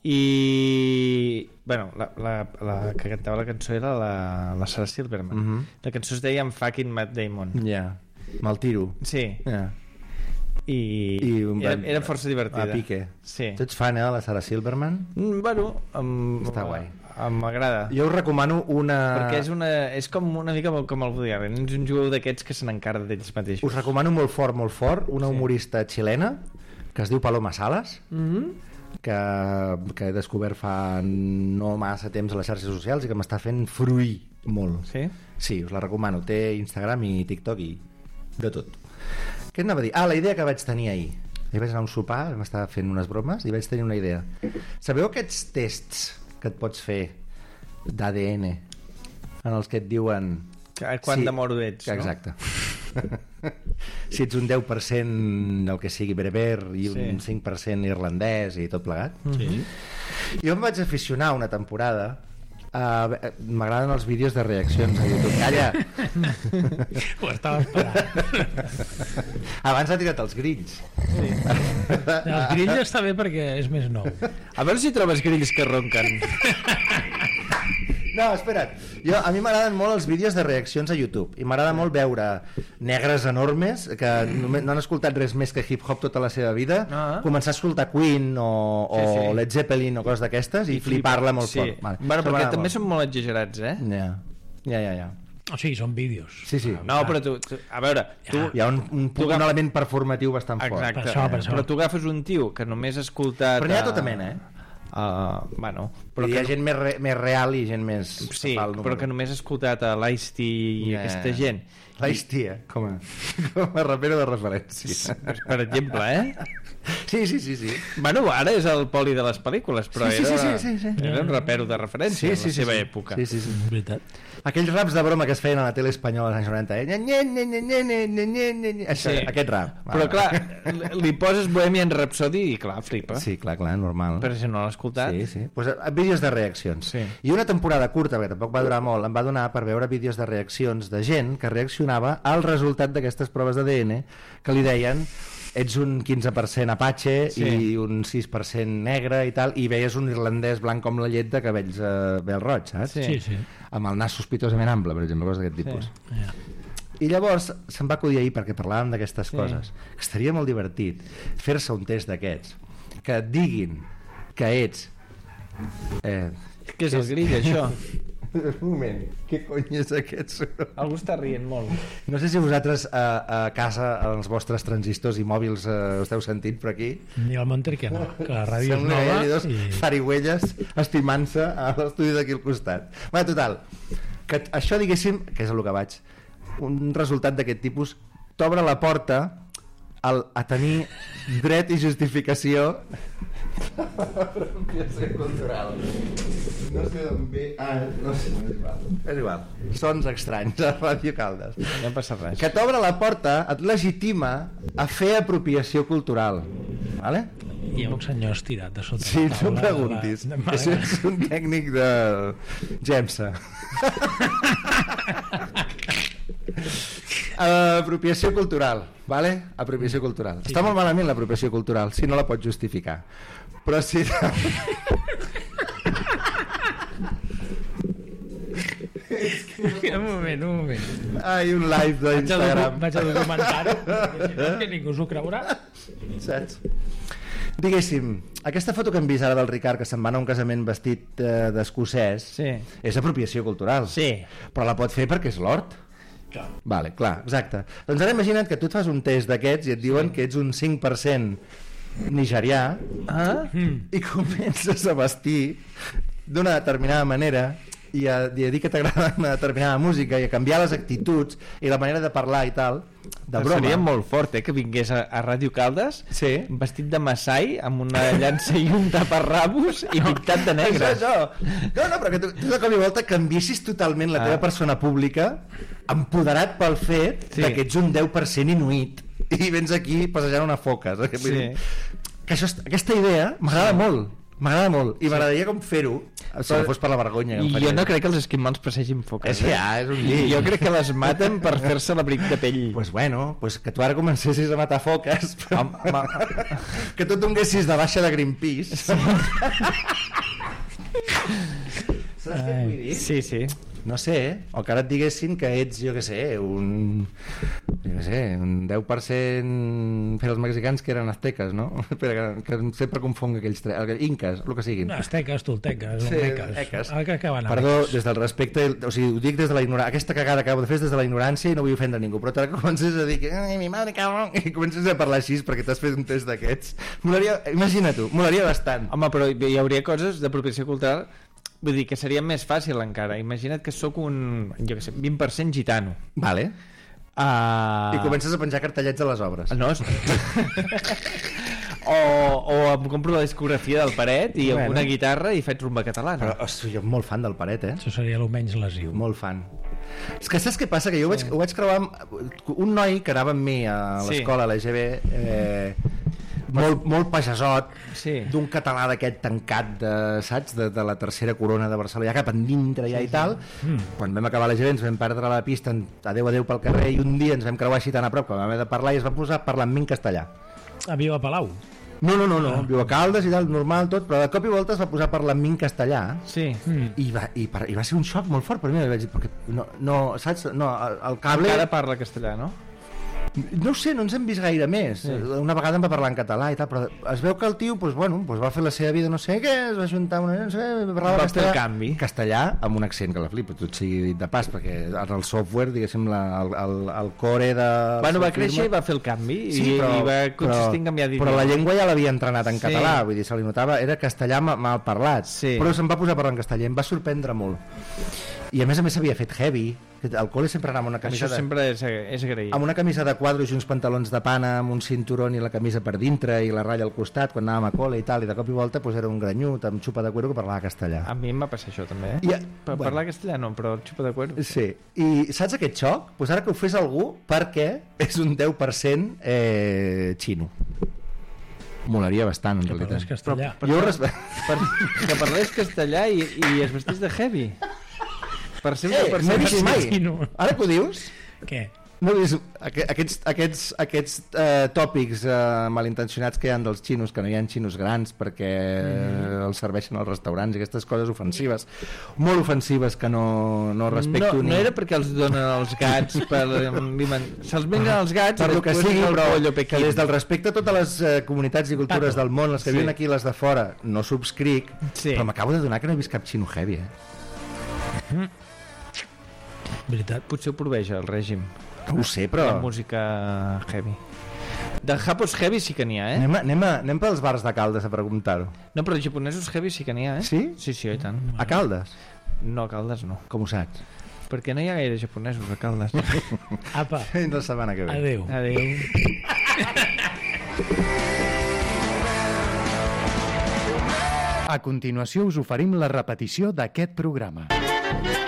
[SPEAKER 2] i la que cantava la cançó era la Sarah Silverman. La cançó es deia I'm fucking Matt Damon.
[SPEAKER 1] Me'l tiro.
[SPEAKER 2] Sí. I era força divertida.
[SPEAKER 1] A pique. Tu ets fan, de la Sarah Silverman? Està guai.
[SPEAKER 2] M'agrada.
[SPEAKER 1] Jo us recomano una...
[SPEAKER 2] Perquè és com una mica com el Woody Allen. És un jugador d'aquests que se n'encarda d'ells mateixos.
[SPEAKER 1] Us recomano molt fort, una humorista xilena que es diu Paloma Salas, que he descobert fa no massa temps a les xarxes socials i que m'està fent fruir molt.
[SPEAKER 2] Sí?
[SPEAKER 1] Sí, us la recomano. Té Instagram i TikTok i de tot. Què anava a dir? La idea que vaig tenir ahir. Vaig anar a un sopar, m'estava fent unes bromes i vaig tenir una idea. Sabeu aquests tests que et pots fer d'ADN en els que et diuen
[SPEAKER 2] quant de moro ets,
[SPEAKER 1] no? Exacte. si ets un 10% el que sigui bereber i un 5% irlandès i tot plegat. Jo em vaig aficionar una temporada. M'agraden els vídeos de reaccions a YouTube. Calla!
[SPEAKER 3] Ho estava esperant.
[SPEAKER 1] Abans ha tirat els grills.
[SPEAKER 3] Els grills està bé perquè és més nou.
[SPEAKER 2] A veure si trobes grills que ronquen.
[SPEAKER 1] No, espera't. A mi m'agraden molt els vídeos de reaccions a YouTube i m'agrada molt veure negres enormes que no han escoltat res més que hip-hop tota la seva vida, començar a escoltar Queen o Led Zeppelin o coses d'aquestes i flipar-la molt fort.
[SPEAKER 2] Bueno, perquè també són molt exagerats, eh?
[SPEAKER 1] Ja.
[SPEAKER 3] O sigui, són vídeos.
[SPEAKER 1] Sí.
[SPEAKER 2] No, però tu, a veure,
[SPEAKER 1] hi ha un element performatiu bastant fort.
[SPEAKER 2] Exacte, però tu agafes un tio que només ha escoltat...
[SPEAKER 1] Però n'hi ha tota mena,
[SPEAKER 2] bueno,
[SPEAKER 1] però hi ha gent més real i gent més...
[SPEAKER 2] Sí, però que només ha escoltat a l'Ice-T i aquesta gent.
[SPEAKER 1] L'Ice-T, com a rapero de referència.
[SPEAKER 2] Per exemple,
[SPEAKER 1] Sí.
[SPEAKER 2] Bueno, ara és el poli de les pel·lícules, però era un rapero de referència en la seva època.
[SPEAKER 3] Sí. Veritat.
[SPEAKER 1] Aquells raps de broma que es feien a la tele espanyola als anys 90, aquest rap.
[SPEAKER 2] Però clar, li poses Bohemian Rhapsody i clar, flipa.
[SPEAKER 1] Sí, clar, normal.
[SPEAKER 2] Però si no l'ha escoltat...
[SPEAKER 1] Sí. Pues, vídeos de reaccions. I una temporada curta, perquè tampoc va durar molt, em va donar per veure vídeos de reaccions de gent que reaccionava al resultat d'aquestes proves d'ADN que li deien ets un 15% apatxe i un 6% negre i tal, i veies un irlandès blanc com la llet de cabells vel roig, saps?
[SPEAKER 3] Sí.
[SPEAKER 1] Amb el nas sospitosament ample, per exemple, coses d'aquest tipus. I llavors se'm va acudir ahir, perquè parlàvem d'aquestes coses, que estaria molt divertit fer-se un test d'aquests que et diguin que ets
[SPEAKER 2] què és el grill, això?
[SPEAKER 1] Un moment, què cony és aquest soroll?
[SPEAKER 2] Algú està rient molt.
[SPEAKER 1] No sé si vosaltres a casa, als vostres transistors i mòbils us heu sentit per aquí.
[SPEAKER 3] Ni al Monter que no, que la ràdio és nova.
[SPEAKER 1] Dos farigüelles estimant-se a l'estudi d'aquí al costat. Bé, total, que això diguéssim, que és el que vaig, un resultat d'aquest tipus t'obre la porta a tenir dret i justificació apropiació cultural. No sé d'on ve. No sé, és igual. Sons estranys a Ràdio Caldes.
[SPEAKER 2] No passa res.
[SPEAKER 1] Que t'obre la porta, et legitima a fer apropiació cultural. Vale?
[SPEAKER 3] Hi ha un senyor estirat de sota.
[SPEAKER 1] Sí, no preguntis. És un tècnic de GEMSA. Apropiació cultural, vale? Apropiació cultural. Està molt malament l'apropiació cultural si no la pots justificar. Però si...
[SPEAKER 3] Un moment.
[SPEAKER 1] Ai, un live d'Instagram.
[SPEAKER 3] Vaig a documentar-ho, que ningú s'ho creurà.
[SPEAKER 1] Saps? Diguéssim, aquesta foto que hem vist ara del Ricard, que se'n va a un casament vestit d'escocès, és apropiació cultural.
[SPEAKER 2] Sí.
[SPEAKER 1] Però la pot fer perquè és l'hort.
[SPEAKER 3] Clar.
[SPEAKER 1] Vale, clar, exacte. Doncs ara imagina't que tu et fas un test d'aquests i et diuen que ets un 5% nigerià i comences a vestir d'una determinada manera i a dir que t'agrada una determinada música i a canviar les actituds i la manera de parlar i tal, de broma.
[SPEAKER 2] Seria molt fort, que vingués a Ràdio Caldes vestit de Masai amb una llança i un taparrabos i pintat de negre.
[SPEAKER 1] Això. No, però que tu de cop i volta canviessis totalment la teva persona pública empoderat pel fet que ets un 10% inuit i vens aquí passejant una foca. Que aquesta idea m'agrada molt. I m'agradaria com fer-ho si no fos per la vergonya.
[SPEAKER 2] I jo no crec que els esquimals passegin foques.
[SPEAKER 1] És un llit.
[SPEAKER 2] Jo crec que les maten per fer-se l'abric de pell.
[SPEAKER 1] Pues bueno, que tu ara comencessis a matar foques, que tu donguessis de baixa de Greenpeace. Saps què vull dir?
[SPEAKER 2] Sí.
[SPEAKER 1] No sé, o que ara et diguessin que ets, jo què sé, un 10% per als mexicans que eren azteques, no? Espera, que sempre confonc aquells tres, inques, el que siguin.
[SPEAKER 3] Azteques, tolteques, olmeques.
[SPEAKER 1] Perdó, des del respecte, o sigui, ho dic des de la ignorància, aquesta cagada que acabo de fer és des de la ignorància i no vull ofendre ningú, però ara que comences a dir que mi madre cabrón, i comences a parlar així perquè t'has fet un test d'aquests, imagina-t'ho, molaria bastant.
[SPEAKER 2] Home, però hi hauria coses d'apropiació cultural. Vull dir que seria més fàcil encara. Imagina't que sóc un, jo què sé, 20% gitano.
[SPEAKER 1] Vale. I comences a penjar cartellets a les obres.
[SPEAKER 2] No, o em compro la discografia del Paret i una guitarra i faig rumba catalana.
[SPEAKER 1] Però jo molt fan del Paret,
[SPEAKER 3] Això seria el menys lesiu.
[SPEAKER 1] Molt fan. És que saps què passa? Que jo ho vaig creuar amb un noi que anava amb mi a l'escola, a l'EGB, molt pagesot, d'un català d'aquest tancat saps? De la tercera corona de Barcelona, ja cap endintre i tal. Quan vam acabar l'EGB ens vam perdre la pista, adeu pel carrer, i un dia ens vam creuar així tan a prop que vam haver de parlar i es va posar a parlar amb mi en castellà.
[SPEAKER 3] Viu a Palau?
[SPEAKER 1] No, viu a Caldes i tal, normal tot, però de cop i volta es va posar a parlar amb mi en castellà. I va ser un xoc molt fort per mi, vaig dir, perquè saps? No, el cable...
[SPEAKER 2] Encara parla castellà, no?
[SPEAKER 1] No sé, no ens hem vist gaire més. Una vegada em va parlar en català i tal, però es veu que el tio va fer la seva vida no sé què, es va juntar
[SPEAKER 2] va fer el canvi
[SPEAKER 1] castellà amb un accent que la flipa, tot sigui dit de pas, perquè en el software, diguéssim, el core de...
[SPEAKER 2] va créixer i va fer el canvi i va consistir en canviar d'idioma.
[SPEAKER 1] Però la llengua ja l'havia entrenat en català, vull dir, se li notava, era castellà mal parlat, però se'm va posar a parlar en castellà i em va sorprendre molt. I a més s'havia fet heavy, al col·le sempre anava amb una camisa...
[SPEAKER 2] Això sempre és agraït.
[SPEAKER 1] Amb una camisa de quadros i uns pantalons de pana, amb un cinturón i la camisa per dintre i la ratlla al costat quan anàvem a col·le i tal, i de cop i volta era un granyut amb xupa de cuero que parlava castellà.
[SPEAKER 2] A mi em va passar això també, parlar castellà no, però xupa de cuero.
[SPEAKER 1] Sí, i saps aquest xoc? Ara que ho fes algú, perquè és un 10% xino. Molaria bastant, en realitat.
[SPEAKER 3] Que parlés
[SPEAKER 2] castellà. Que parlés castellà i es vestís de heavy. Per ser
[SPEAKER 1] no he vist mai. Ara que ho dius?
[SPEAKER 3] Què?
[SPEAKER 1] No he vist aquests tòpics malintencionats que hi ha dels xinos, que no hi ha xinos grans perquè els serveixen als restaurants i aquestes coses ofensives, molt ofensives, que no respecto
[SPEAKER 2] no era perquè els donen els gats se'ls mengen els gats
[SPEAKER 1] per el que sigui, però que des del respecte a totes les comunitats i cultures del món, les que viuen aquí i les de fora, no subscric, però m'acabo de donar que no he vist cap xino heavy,
[SPEAKER 3] Veritat.
[SPEAKER 2] Potser ho proveja el règim.
[SPEAKER 1] No ho sé, però...
[SPEAKER 2] La música heavy. De japos heavy sí que n'hi ha,
[SPEAKER 1] Anem pels bars de Caldes a preguntar-ho.
[SPEAKER 2] No, però de japonesos heavy sí que n'hi ha,
[SPEAKER 1] Sí?
[SPEAKER 2] Sí, i tant.
[SPEAKER 1] A Caldes?
[SPEAKER 2] No, a Caldes no.
[SPEAKER 1] Com ho saps?
[SPEAKER 2] Perquè no hi ha gaire japonesos a Caldes.
[SPEAKER 3] Apa.
[SPEAKER 1] Fins la setmana que ve.
[SPEAKER 3] Adéu.
[SPEAKER 4] A continuació us oferim la repetició d'aquest programa.